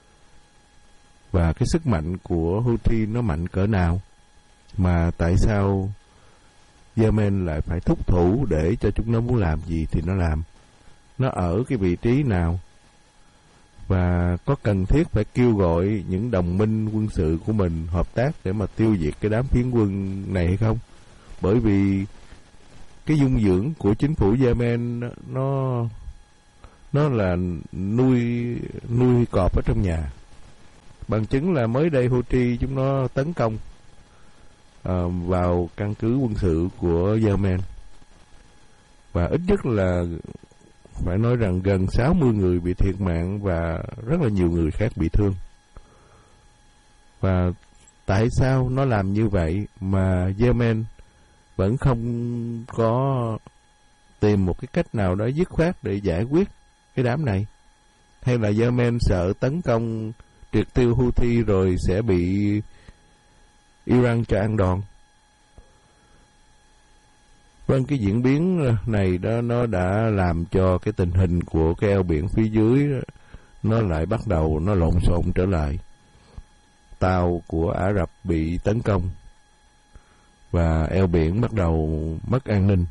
Và cái sức mạnh của Houthi nó mạnh cỡ nào? Mà tại sao Yemen lại phải thúc thủ để cho chúng nó muốn làm gì thì nó làm? Nó ở cái vị trí nào? Và có cần thiết phải kêu gọi những đồng minh quân sự của mình hợp tác để mà tiêu diệt cái đám phiến quân này hay không? Bởi vì cái dung dưỡng của chính phủ Yemen nó nó là nuôi cọp ở trong nhà. Bằng chứng là mới đây Houthi chúng nó tấn công vào căn cứ quân sự của Yemen, và ít nhất là phải nói rằng gần 60 người bị thiệt mạng và rất là nhiều người khác bị thương. Và tại sao nó làm như vậy mà Yemen vẫn không có tìm một cái cách nào đó dứt khoát để giải quyết cái đám này? Hay là Yemen sợ tấn công triệt tiêu Houthi rồi sẽ bị Iran cho ăn đòn? Vâng, cái diễn biến này đó nó đã làm cho cái tình hình của cái eo biển phía dưới nó lại bắt đầu nó lộn xộn trở lại. Tàu của Ả Rập bị tấn công và eo biển bắt đầu mất an ninh.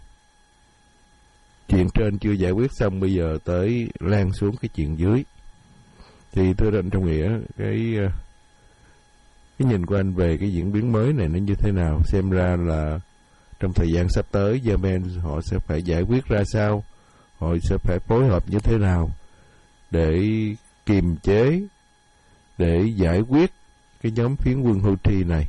Chuyện trên chưa giải quyết xong, bây giờ tới lan xuống cái chuyện dưới. Thì thưa anh Trọng Nghĩa, cái nhìn của anh về cái diễn biến mới này nó như thế nào? Xem ra là trong thời gian sắp tới Yemen họ sẽ phải giải quyết ra sao, họ sẽ phải phối hợp như thế nào để kiềm chế, để giải quyết cái nhóm phiến quân Houthi này,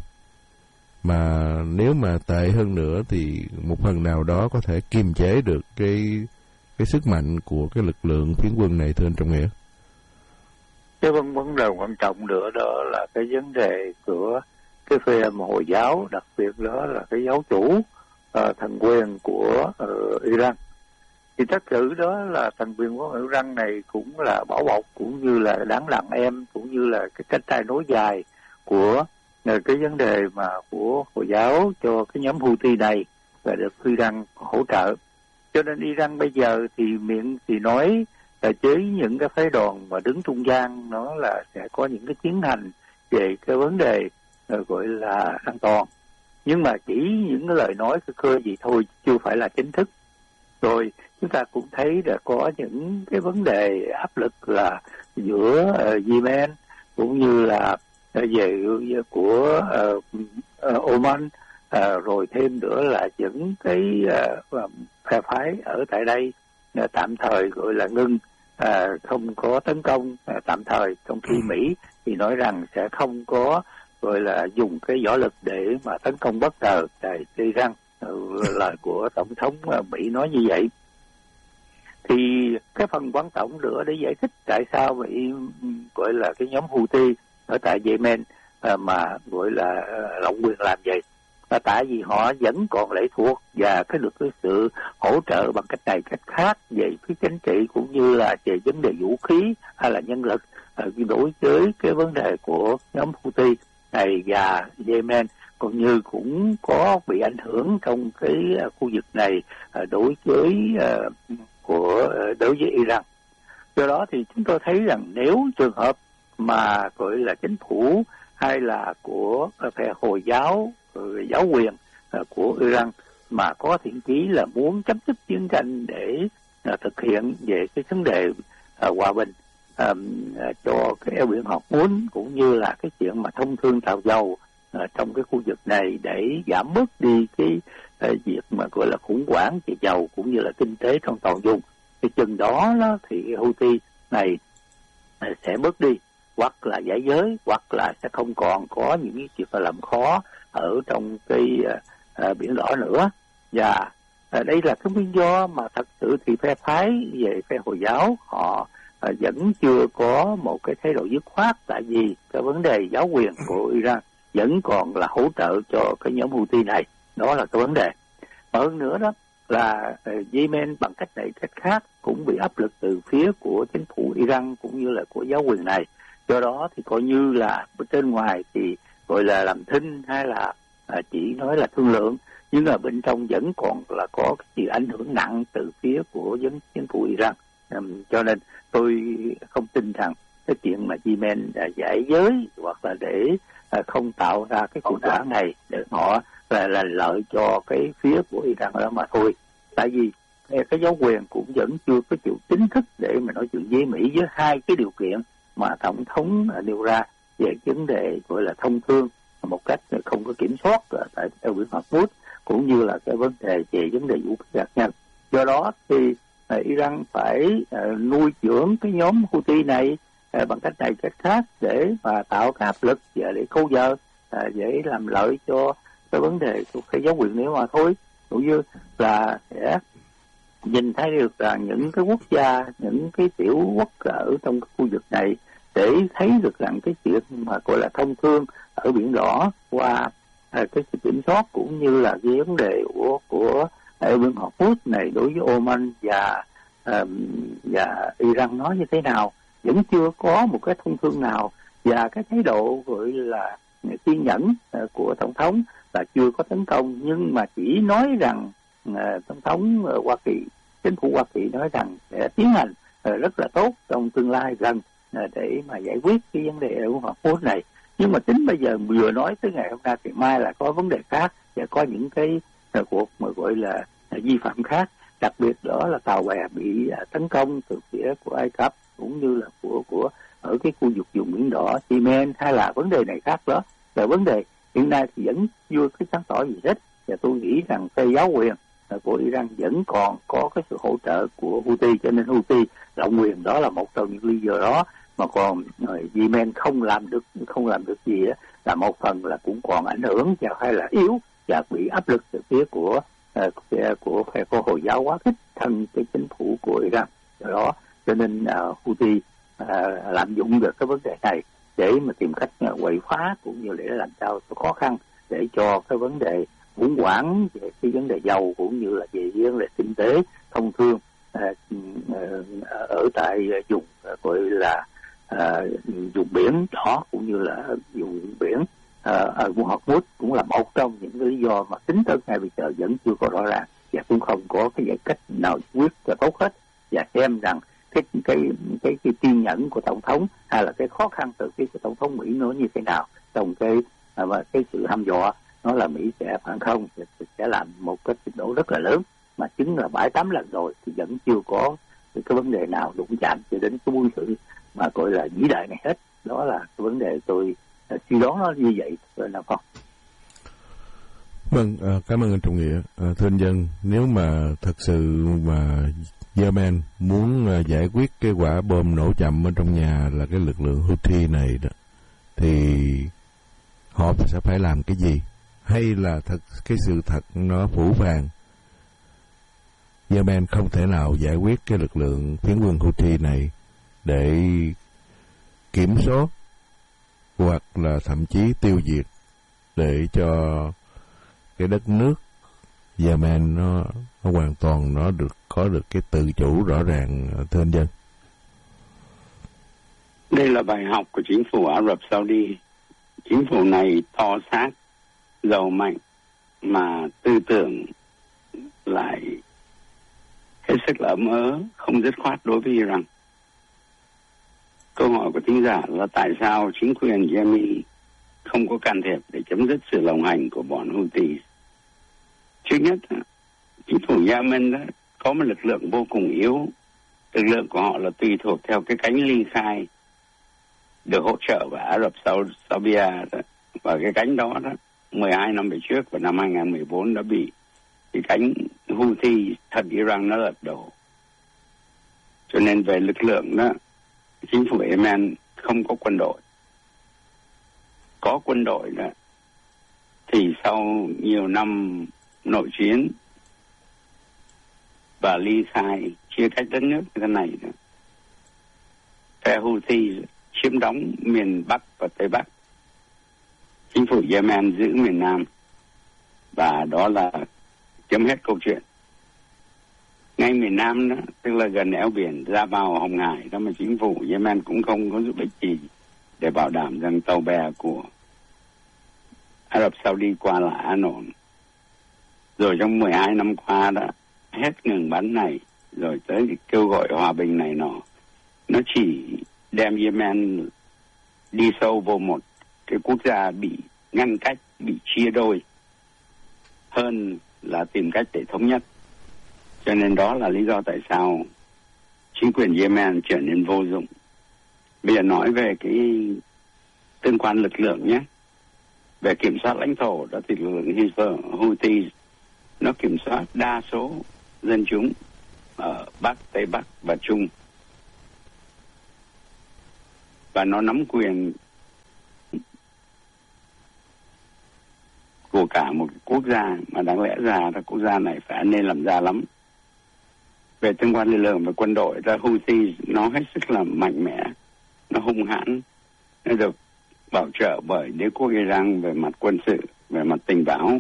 mà nếu mà tệ hơn nữa thì một phần nào đó có thể kiềm chế được cái sức mạnh của cái lực lượng phiến quân này, thưa anh Trọng Nghĩa. Cái vấn đề quan trọng nữa đó là cái vấn đề của cái phe Hồi giáo, đặc biệt đó là cái giáo chủ thần quyền của Iran. Thì thật sự đó là thần quyền của Iran này cũng là bảo bọc, cũng như là đáng làm em, cũng như là cái cánh tay nối dài của cái vấn đề mà của Hồi giáo cho cái nhóm Houthi này, và được Iran hỗ trợ. Cho nên Iran bây giờ thì miệng thì nói là chế những cái phái đoàn mà đứng trung gian, nó là sẽ có những cái tiến hành về cái vấn đề gọi là an toàn, nhưng mà chỉ những cái lời nói khơi gì thôi, chưa phải là chính thức. Rồi chúng ta cũng thấy là có những cái vấn đề áp lực là giữa Yemen cũng như là về của Oman, rồi thêm nữa là những cái phe phái ở tại đây tạm thời gọi là ngưng, không có tấn công tạm thời, trong khi Mỹ thì nói rằng sẽ không có gọi là dùng cái võ lực để mà tấn công bất ngờ tại Iran. Lời của Tổng thống Mỹ nói như vậy. Thì cái phần quan trọng nữa để giải thích tại sao Mỹ gọi là cái nhóm Houthi ở tại Yemen mà gọi là lộng quyền làm vậy, là tại vì họ vẫn còn lệ thuộc và được cái sự hỗ trợ bằng cách này cách khác về phía chính trị, cũng như là về vấn đề vũ khí hay là nhân lực đối với cái vấn đề của nhóm Houthi này. Và Yemen cũng như cũng có bị ảnh hưởng trong cái khu vực này đối với Iran. Do đó thì chúng tôi thấy rằng nếu trường hợp mà gọi là chính phủ hay là của phe Hồi giáo, giáo quyền của Iran mà có thiện chí là muốn chấm dứt chiến tranh để thực hiện về cái vấn đề hòa bình cho cái eo biển Hormuz, cũng như là cái chuyện mà thông thương tàu dầu trong cái khu vực này để giảm bớt đi cái việc mà gọi là khủng hoảng về dầu cũng như là kinh tế trong toàn vùng, thì chừng đó thì Houthi này sẽ bớt đi, hoặc là giải giới, hoặc là sẽ không còn có những cái chuyện làm khó ở trong cái biển đỏ nữa. Và đây là cái nguyên do mà thật sự thì phe phái về phe Hồi giáo họ vẫn chưa có một cái thái độ dứt khoát, tại vì cái vấn đề giáo quyền của Iran vẫn còn là hỗ trợ cho cái nhóm Houthi này. Đó là cái vấn đề. Hơn nữa đó là Yemen bằng cách này cách khác cũng bị áp lực từ phía của chính phủ Iran cũng như là của giáo quyền này. Do đó thì coi như là bên ngoài thì gọi là làm thinh hay là chỉ nói là thương lượng, nhưng mà bên trong vẫn còn là có cái sự ảnh hưởng nặng từ phía của chính phủ Iran. Cho nên tôi không tin rằng cái chuyện mà Yemen giải giới hoặc là để không tạo ra cái khủng hoảng này để họ là lợi cho cái phía của Iran đó mà thôi. Tại vì cái giáo quyền cũng vẫn chưa có chịu chính thức để mà nói chuyện với Mỹ với hai cái điều kiện mà Tổng thống nêu ra về vấn đề gọi là thông thương một cách không có kiểm soát tại eo biển Hormuz, cũng như là cái vấn đề về vấn đề vũ khí hạt nhân. Do đó thì Iran phải nuôi dưỡng cái nhóm Houthi này bằng cách này cách khác để mà tạo cái áp lực và để câu giờ để làm lợi cho cái vấn đề của cái giáo quyền nếu mà thôi, cũng như là sẽ nhìn thấy được là những cái quốc gia, những cái tiểu quốc ở trong cái khu vực này để thấy được rằng cái chuyện mà gọi là thông thương ở Biển Đỏ qua cái sự kiểm soát cũng như là cái vấn đề của bên Hormuz này đối với Oman và Iran nói như thế nào, vẫn chưa có một cái thông thương nào, và cái thái độ gọi là kiên nhẫn của tổng thống là chưa có tấn công, nhưng mà chỉ nói rằng tổng thống Hoa Kỳ, chính phủ Hoa Kỳ nói rằng sẽ tiến hành rất là tốt trong tương lai gần để mà giải quyết cái vấn đề ở Hormuz này. Nhưng mà tính bây giờ vừa nói tới ngày hôm nay thì mai là có vấn đề khác và có những cái cuộc mà gọi là vi phạm khác, đặc biệt đó là tàu bè bị tấn công từ phía của Ai Cập cũng như là của ở cái khu vực vùng Biển Đỏ, Yemen, hay là vấn đề này khác đó. Và vấn đề hiện nay thì vẫn chưa có sáng tỏ gì hết, và tôi nghĩ rằng cái giáo quyền của Iran vẫn còn có cái sự hỗ trợ của Houthi, cho nên Houthi lộng quyền đó là một trong những lý do đó. Mà còn Yemen không làm được gì đó, là một phần là cũng còn ảnh hưởng và hay là yếu và bị áp lực từ phía của phe Hồi giáo quá khích thân cái chính phủ của Iran. Đó cho nên Houthi lạm dụng được cái vấn đề này để mà tìm cách quậy phá cũng như để làm sao khó khăn để cho cái vấn đề khủng hoảng về cái vấn đề dầu cũng như là về vấn đề kinh tế thông thương ở tại vùng gọi là vùng Biển Đỏ cũng như là vùng biển ở vùng Hormuz cũng là một trong những lý do mà tính tới ngày bây giờ vẫn chưa có rõ ràng và cũng không có cái giải cách nào quyết cho tốt hết. Và xem rằng cái kiên nhẫn của tổng thống hay là cái khó khăn từ phía của tổng thống Mỹ nó như thế nào trong cái sự hăm dọa nó là Mỹ sẽ phản không, sẽ làm một cái trình độ rất là lớn, mà chứng là 7-8 lần rồi thì vẫn chưa có cái vấn đề nào đụng chạm cho đến cái buôn sự mà gọi là vĩ đại này hết. Đó là cái vấn đề tôi suy đoán nó như vậy rồi nào con. Vâng, cảm ơn anh Trọng Nghĩa. Thưa anh Dân, nếu mà thật sự mà Yemen muốn giải quyết cái quả bom nổ chậm ở trong nhà là cái lực lượng Houthi này đó, thì họ sẽ phải làm cái gì? Hay là cái sự thật nó phủ phàng, Yemen không thể nào giải quyết cái lực lượng phiến quân Houthi này để kiểm soát hoặc là thậm chí tiêu diệt, để cho cái đất nước Yemen nó hoàn toàn nó có được cái tự chủ rõ ràng, thưa anh Dân? Đây là bài học của chính phủ Ả Rập Saudi. Chính phủ này to xác, giàu mạnh mà tư tưởng lại hết sức là ấm ớ, không dứt khoát đối với Iran. Câu hỏi của thính giả là tại sao chính quyền Yemen không có can thiệp để chấm dứt sự lộng hành của bọn Houthi? Trước nhất, chính phủ Yemen đó có một lực lượng vô cùng yếu. Lực lượng của họ là tùy thuộc theo cái cánh ly khai được hỗ trợ của Ả Rập Saudi đó. Và cái cánh đó 12 năm về trước và năm 2014 đã bị cái cánh Houthi thật Iran nó lật đổ. Cho nên về lực lượng đó, chính phủ Yemen không có quân đội. Có quân đội đó thì sau nhiều năm nội chiến và ly khai chia cách đất nước như thế này đó, phe Houthi chiếm đóng miền Bắc và Tây Bắc, chính phủ Yemen giữ miền Nam, và đó là chấm hết câu chuyện. Ngay miền Nam đó, tức là gần eo biển ra vào Hồng Hải đó, mà chính phủ Yemen cũng không có giúp ích gì để bảo đảm rằng tàu bè của Ả Rập Saudi qua là an ổn. Rồi trong 12 năm qua đó, hết ngừng bắn này, rồi tới kêu gọi hòa bình này nọ, nó chỉ đem Yemen đi sâu vào một cái quốc gia bị ngăn cách, bị chia đôi, hơn là tìm cách để thống nhất. Cho nên đó là lý do tại sao chính quyền Yemen trở nên vô dụng. Bây giờ nói về cái tương quan lực lượng nhé. Về kiểm soát lãnh thổ đó thì lực lượng Houthi nó kiểm soát đa số dân chúng, ở Bắc, Tây Bắc và Trung. Và nó nắm quyền của cả một quốc gia, mà đáng lẽ ra là quốc gia này phải nên làm ra lắm. Về tương quan lực lượng và quân đội, Houthi nó hết sức là mạnh mẽ, nó hung hãn, nó được bảo trợ bởi đế quốc Iran về mặt quân sự, về mặt tình báo.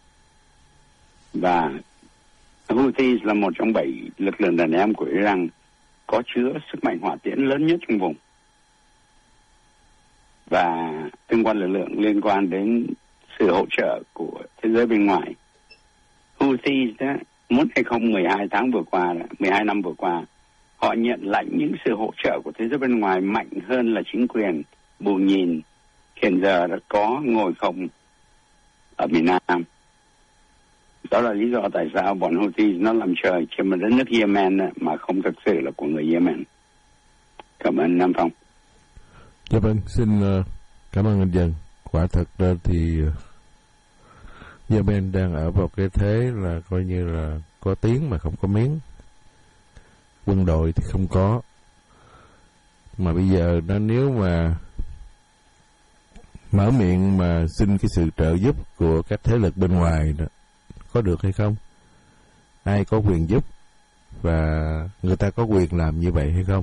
Và Houthi là một trong 7 lực lượng đàn em của Iran có chứa sức mạnh hỏa tiễn lớn nhất trong vùng. Và tương quan lực lượng liên quan đến sự hỗ trợ của thế giới bên ngoài. Houthi muốn hay không 12 năm vừa qua, họ nhận lãnh những sự hỗ trợ của thế giới bên ngoài mạnh hơn là chính quyền bù nhìn hiện giờ đã có ngồi không ở miền Nam. Đó là lý do tại sao bọn Houthi nó làm trời trên một đất nước Yemen mà không thực sự là của người Yemen. Cảm ơn Nam Phong. Dạ vâng, xin cảm ơn anh Dân. Quả thật ra thì Yemen đang ở vào cái thế là coi như là có tiếng mà không có miếng. Quân đội thì không có. Mà bây giờ nếu mà mở miệng mà xin cái sự trợ giúp của các thế lực bên ngoài đó, có được hay không? Ai có quyền giúp? Và người ta có quyền làm như vậy hay không?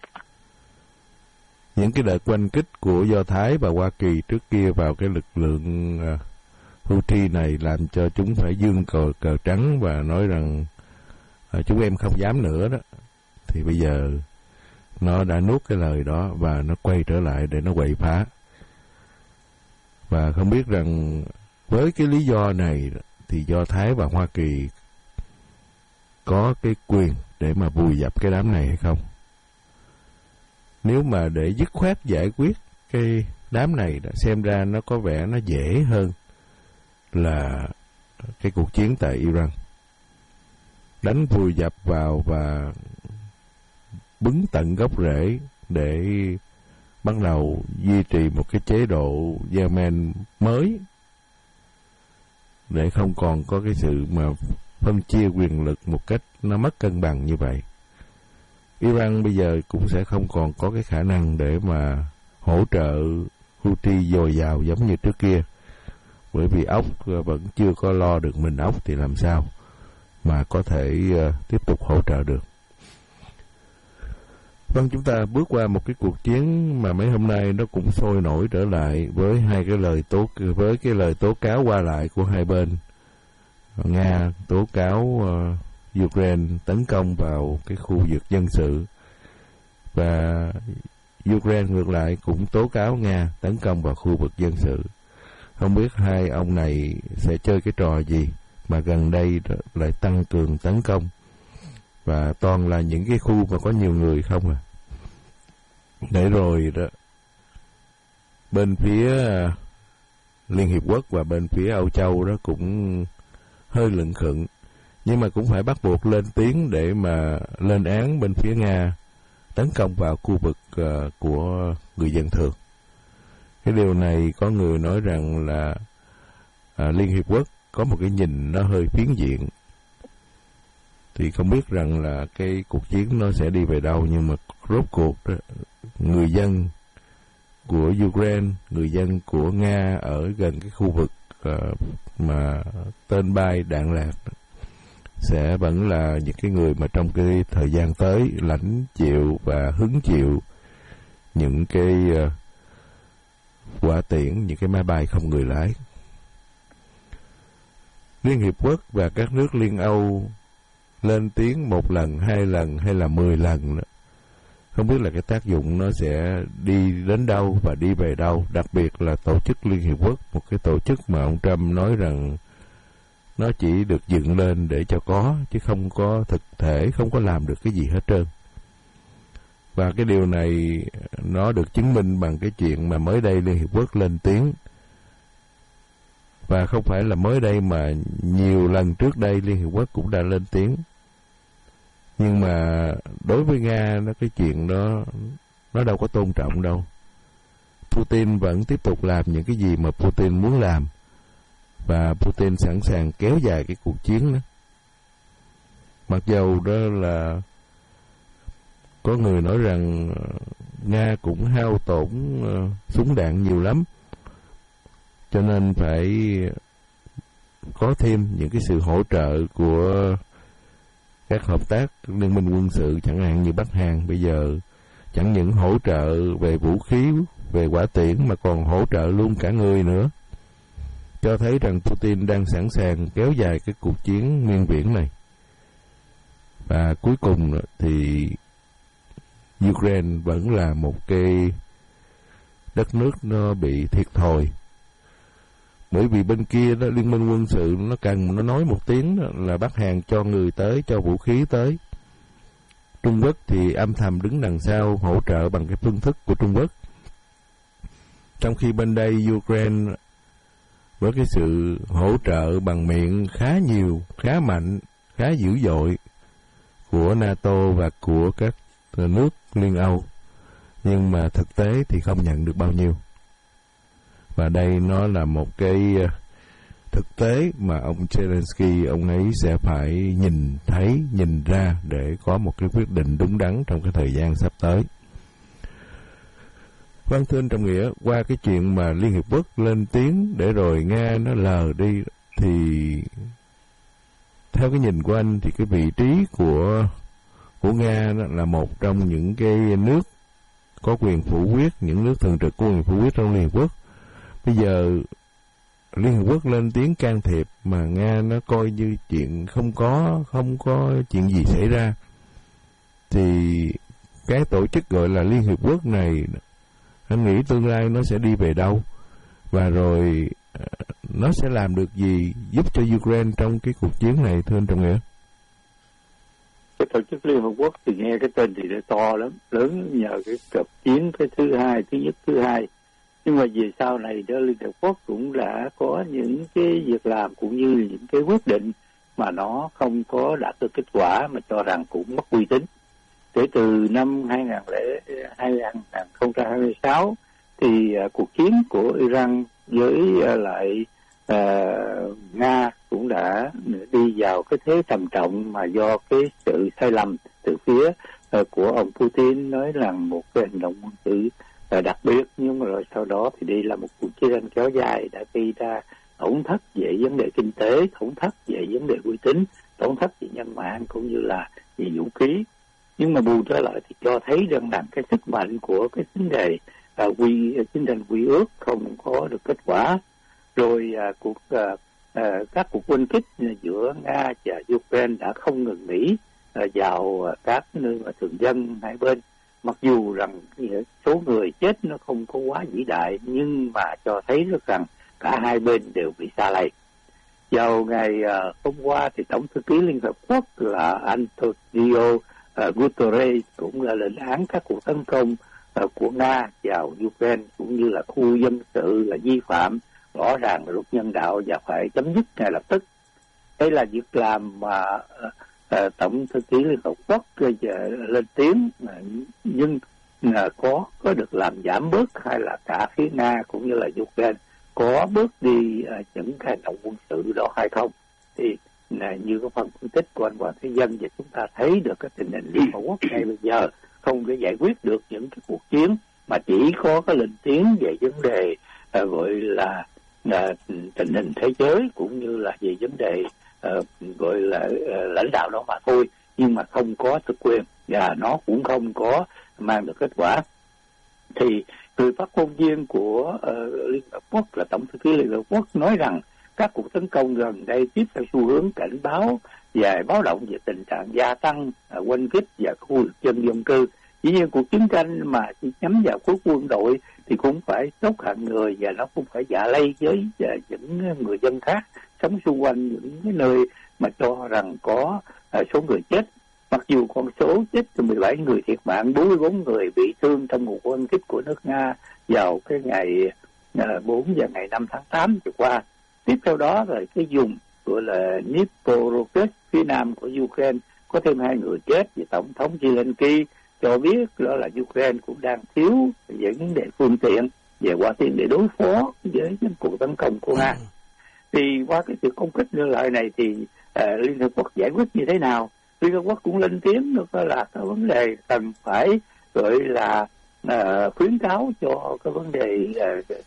Những cái đợt oanh kích của Do Thái và Hoa Kỳ trước kia vào cái lực lượng Houthi này làm cho chúng phải dương cờ trắng và nói rằng chúng em không dám nữa đó. Thì bây giờ nó đã nuốt cái lời đó và nó quay trở lại để nó quậy phá. Và không biết rằng với cái lý do này thì Do Thái và Hoa Kỳ có cái quyền để mà vùi dập cái đám này hay không? Nếu mà để dứt khoát giải quyết cái đám này, xem ra nó có vẻ nó dễ hơn là cái cuộc chiến tại Iran. Đánh vùi dập vào và bứng tận gốc rễ để bắt đầu duy trì một cái chế độ Yemen mới, để không còn có cái sự mà phân chia quyền lực một cách nó mất cân bằng như vậy. Iran bây giờ cũng sẽ không còn có cái khả năng để mà hỗ trợ Houthi dồi dào giống như trước kia, bởi vì ốc vẫn chưa có lo được mình ốc thì làm sao mà có thể tiếp tục hỗ trợ được. Vâng, chúng ta bước qua một cái cuộc chiến mà mấy hôm nay nó cũng sôi nổi trở lại với cái lời tố cáo qua lại của hai bên. Nga tố cáo Ukraine tấn công vào cái khu vực dân sự, và Ukraine ngược lại cũng tố cáo Nga tấn công vào khu vực dân sự. Không biết hai ông này sẽ chơi cái trò gì mà gần đây lại tăng cường tấn công, và toàn là những cái khu mà có nhiều người không à. Để rồi đó, bên phía Liên Hiệp Quốc và bên phía Âu Châu đó cũng hơi lững khựng, nhưng mà cũng phải bắt buộc lên tiếng để mà lên án bên phía Nga tấn công vào khu vực của người dân thường. Cái điều này có người nói rằng là Liên Hiệp Quốc có một cái nhìn nó hơi phiến diện. Thì không biết rằng là cái cuộc chiến nó sẽ đi về đâu, nhưng mà rốt cuộc đó, người dân của Ukraine, người dân của Nga ở gần cái khu vực mà tên bay đạn lạc sẽ vẫn là những cái người mà trong cái thời gian tới lãnh chịu và hứng chịu những cái quả tiễn, những cái máy bay không người lái. Liên Hiệp Quốc và các nước Liên Âu lên tiếng 1 lần, 2 lần hay là 10 lần nữa, không biết là cái tác dụng nó sẽ đi đến đâu và đi về đâu. Đặc biệt là tổ chức Liên Hiệp Quốc, một cái tổ chức mà ông Trump nói rằng nó chỉ được dựng lên để cho có, chứ không có thực thể, không có làm được cái gì hết trơn. Và cái điều này nó được chứng minh bằng cái chuyện mà mới đây Liên Hiệp Quốc lên tiếng. Và không phải là mới đây mà nhiều lần trước đây Liên Hiệp Quốc cũng đã lên tiếng. Nhưng mà đối với Nga, cái chuyện đó nó đâu có tôn trọng đâu. Putin vẫn tiếp tục làm những cái gì mà Putin muốn làm, và Putin sẵn sàng kéo dài cái cuộc chiến đó. Mặc dầu đó là có người nói rằng Nga cũng hao tổn súng đạn nhiều lắm, cho nên phải có thêm những cái sự hỗ trợ của các hợp tác liên minh quân sự, chẳng hạn như Bắc Hàn bây giờ chẳng những hỗ trợ về vũ khí, về hỏa tiễn mà còn hỗ trợ luôn cả người nữa, cho thấy rằng Putin đang sẵn sàng kéo dài cái cuộc chiến miên viễn này. Và cuối cùng thì Ukraine vẫn là một cái đất nước nó bị thiệt thòi, bởi vì bên kia đó, liên minh quân sự nó nói một tiếng là Bắc Hàn cho người tới, cho vũ khí tới. Trung Quốc thì âm thầm đứng đằng sau hỗ trợ bằng cái phương thức của Trung Quốc. Trong khi bên đây Ukraine với cái sự hỗ trợ bằng miệng khá nhiều, khá mạnh, khá dữ dội của NATO và của các nước Liên Âu, nhưng mà thực tế thì không nhận được bao nhiêu. Và đây nó là một cái thực tế mà ông Zelensky, ông ấy sẽ phải nhìn ra để có một cái quyết định đúng đắn trong cái thời gian sắp tới. Vâng, thưa anh Trọng Nghĩa, qua cái chuyện mà Liên Hiệp Quốc lên tiếng để rồi Nga nó lờ đi, thì theo cái nhìn của anh thì cái vị trí của Nga đó là một trong những cái nước có quyền phủ quyết, những nước thường trực có quyền phủ quyết trong Liên Hiệp Quốc. Bây giờ Liên Hiệp Quốc lên tiếng can thiệp mà Nga nó coi như chuyện không có chuyện gì xảy ra, thì cái tổ chức gọi là Liên Hiệp Quốc này, anh nghĩ tương lai nó sẽ đi về đâu, và rồi nó sẽ làm được gì giúp cho Ukraine trong cái cuộc chiến này, thưa anh Trọng Nghĩa? Cái tổ chức Liên Hợp Quốc thì nghe cái tên thì nó to lắm, lớn nhờ cái cuộc chiến cái thứ nhất thứ hai. Nhưng mà về sau này đó, Liên Hợp Quốc cũng đã có những cái việc làm cũng như những cái quyết định mà nó không có đạt được kết quả, mà cho rằng cũng mất uy tín. Kể từ năm 2026 thì cuộc chiến của Iran với lại Nga cũng đã đi vào cái thế trầm trọng, mà do cái sự sai lầm từ phía của ông Putin nói là một cái hành động quân sự đặc biệt, nhưng mà rồi sau đó thì đi là một cuộc chiến tranh kéo dài đã gây ra tổn thất về vấn đề kinh tế, tổn thất về vấn đề uy tín, tổn thất về nhân mạng cũng như là về vũ khí. Nhưng mà bù trở lại thì cho thấy rằng cái sức mạnh của cái vấn đề chiến tranh quy ước không có được kết quả. Rồi các cuộc quân kích giữa Nga và Ukraine đã không ngừng nghỉ vào các nơi mà thường dân hai bên. Mặc dù rằng số người chết nó không có quá vĩ đại, nhưng mà cho thấy được rằng cả hai bên đều bị sa lầy. Vào ngày hôm qua thì Tổng thư ký Liên Hợp Quốc là Antonio Guterres cũng là lên án các cuộc tấn công của Nga vào Ukraine cũng như là khu dân sự là vi phạm rõ ràng luật nhân đạo và phải chấm dứt ngay lập tức. Đây là việc làm mà Tổng thư ký Liên Hợp Quốc lên tiếng, nhưng có được làm giảm bớt, hay là cả phía Nga cũng như là Ukraine có bớt đi những cái hành động quân sự đó hay không? Thì như cái phần phân tích của anh Hoàng Thế Dân, và chúng ta thấy được cái tình hình Liên Hợp Quốc ngay bây giờ không có giải quyết được những cái cuộc chiến, mà chỉ có cái lên tiếng về vấn đề gọi là tình hình thế giới cũng như là về vấn đề gọi là lãnh đạo đó mà thôi, nhưng mà không có thực quyền và nó cũng không có mang được kết quả. Thì người phát ngôn viên của Liên Hợp Quốc là Tổng thư ký Liên Hợp Quốc nói rằng các cuộc tấn công gần đây tiếp theo xu hướng cảnh báo và báo động về tình trạng gia tăng quân kích và khu vực dân cư. Dĩ nhiên cuộc chiến tranh mà chỉ nhắm vào khối quân đội thì cũng phải tốt hạng người, và nó cũng phải dạ lây với những người dân khác sống xung quanh những cái nơi mà cho rằng có số người chết. Mặc dù con số chết từ 17 người thiệt mạng, 44 người bị thương trong một quân kích của nước Nga vào cái ngày 4 và ngày 5 tháng 8 vừa qua. Tiếp theo đó rồi cái vùng gọi là Dnipropetrovsk phía nam của Ukraine có thêm 2 người chết, và Tổng thống Zelensky cho biết đó là Ukraine cũng đang thiếu những vấn đề phương tiện về hỏa tiễn để đối phó với những cuộc tấn công của Nga. Thì qua cái sự công kích như loại này thì Liên Hợp Quốc giải quyết như thế nào? Liên Hợp Quốc cũng lên tiếng đó là cái vấn đề cần phải gọi là khuyến cáo cho cái vấn đề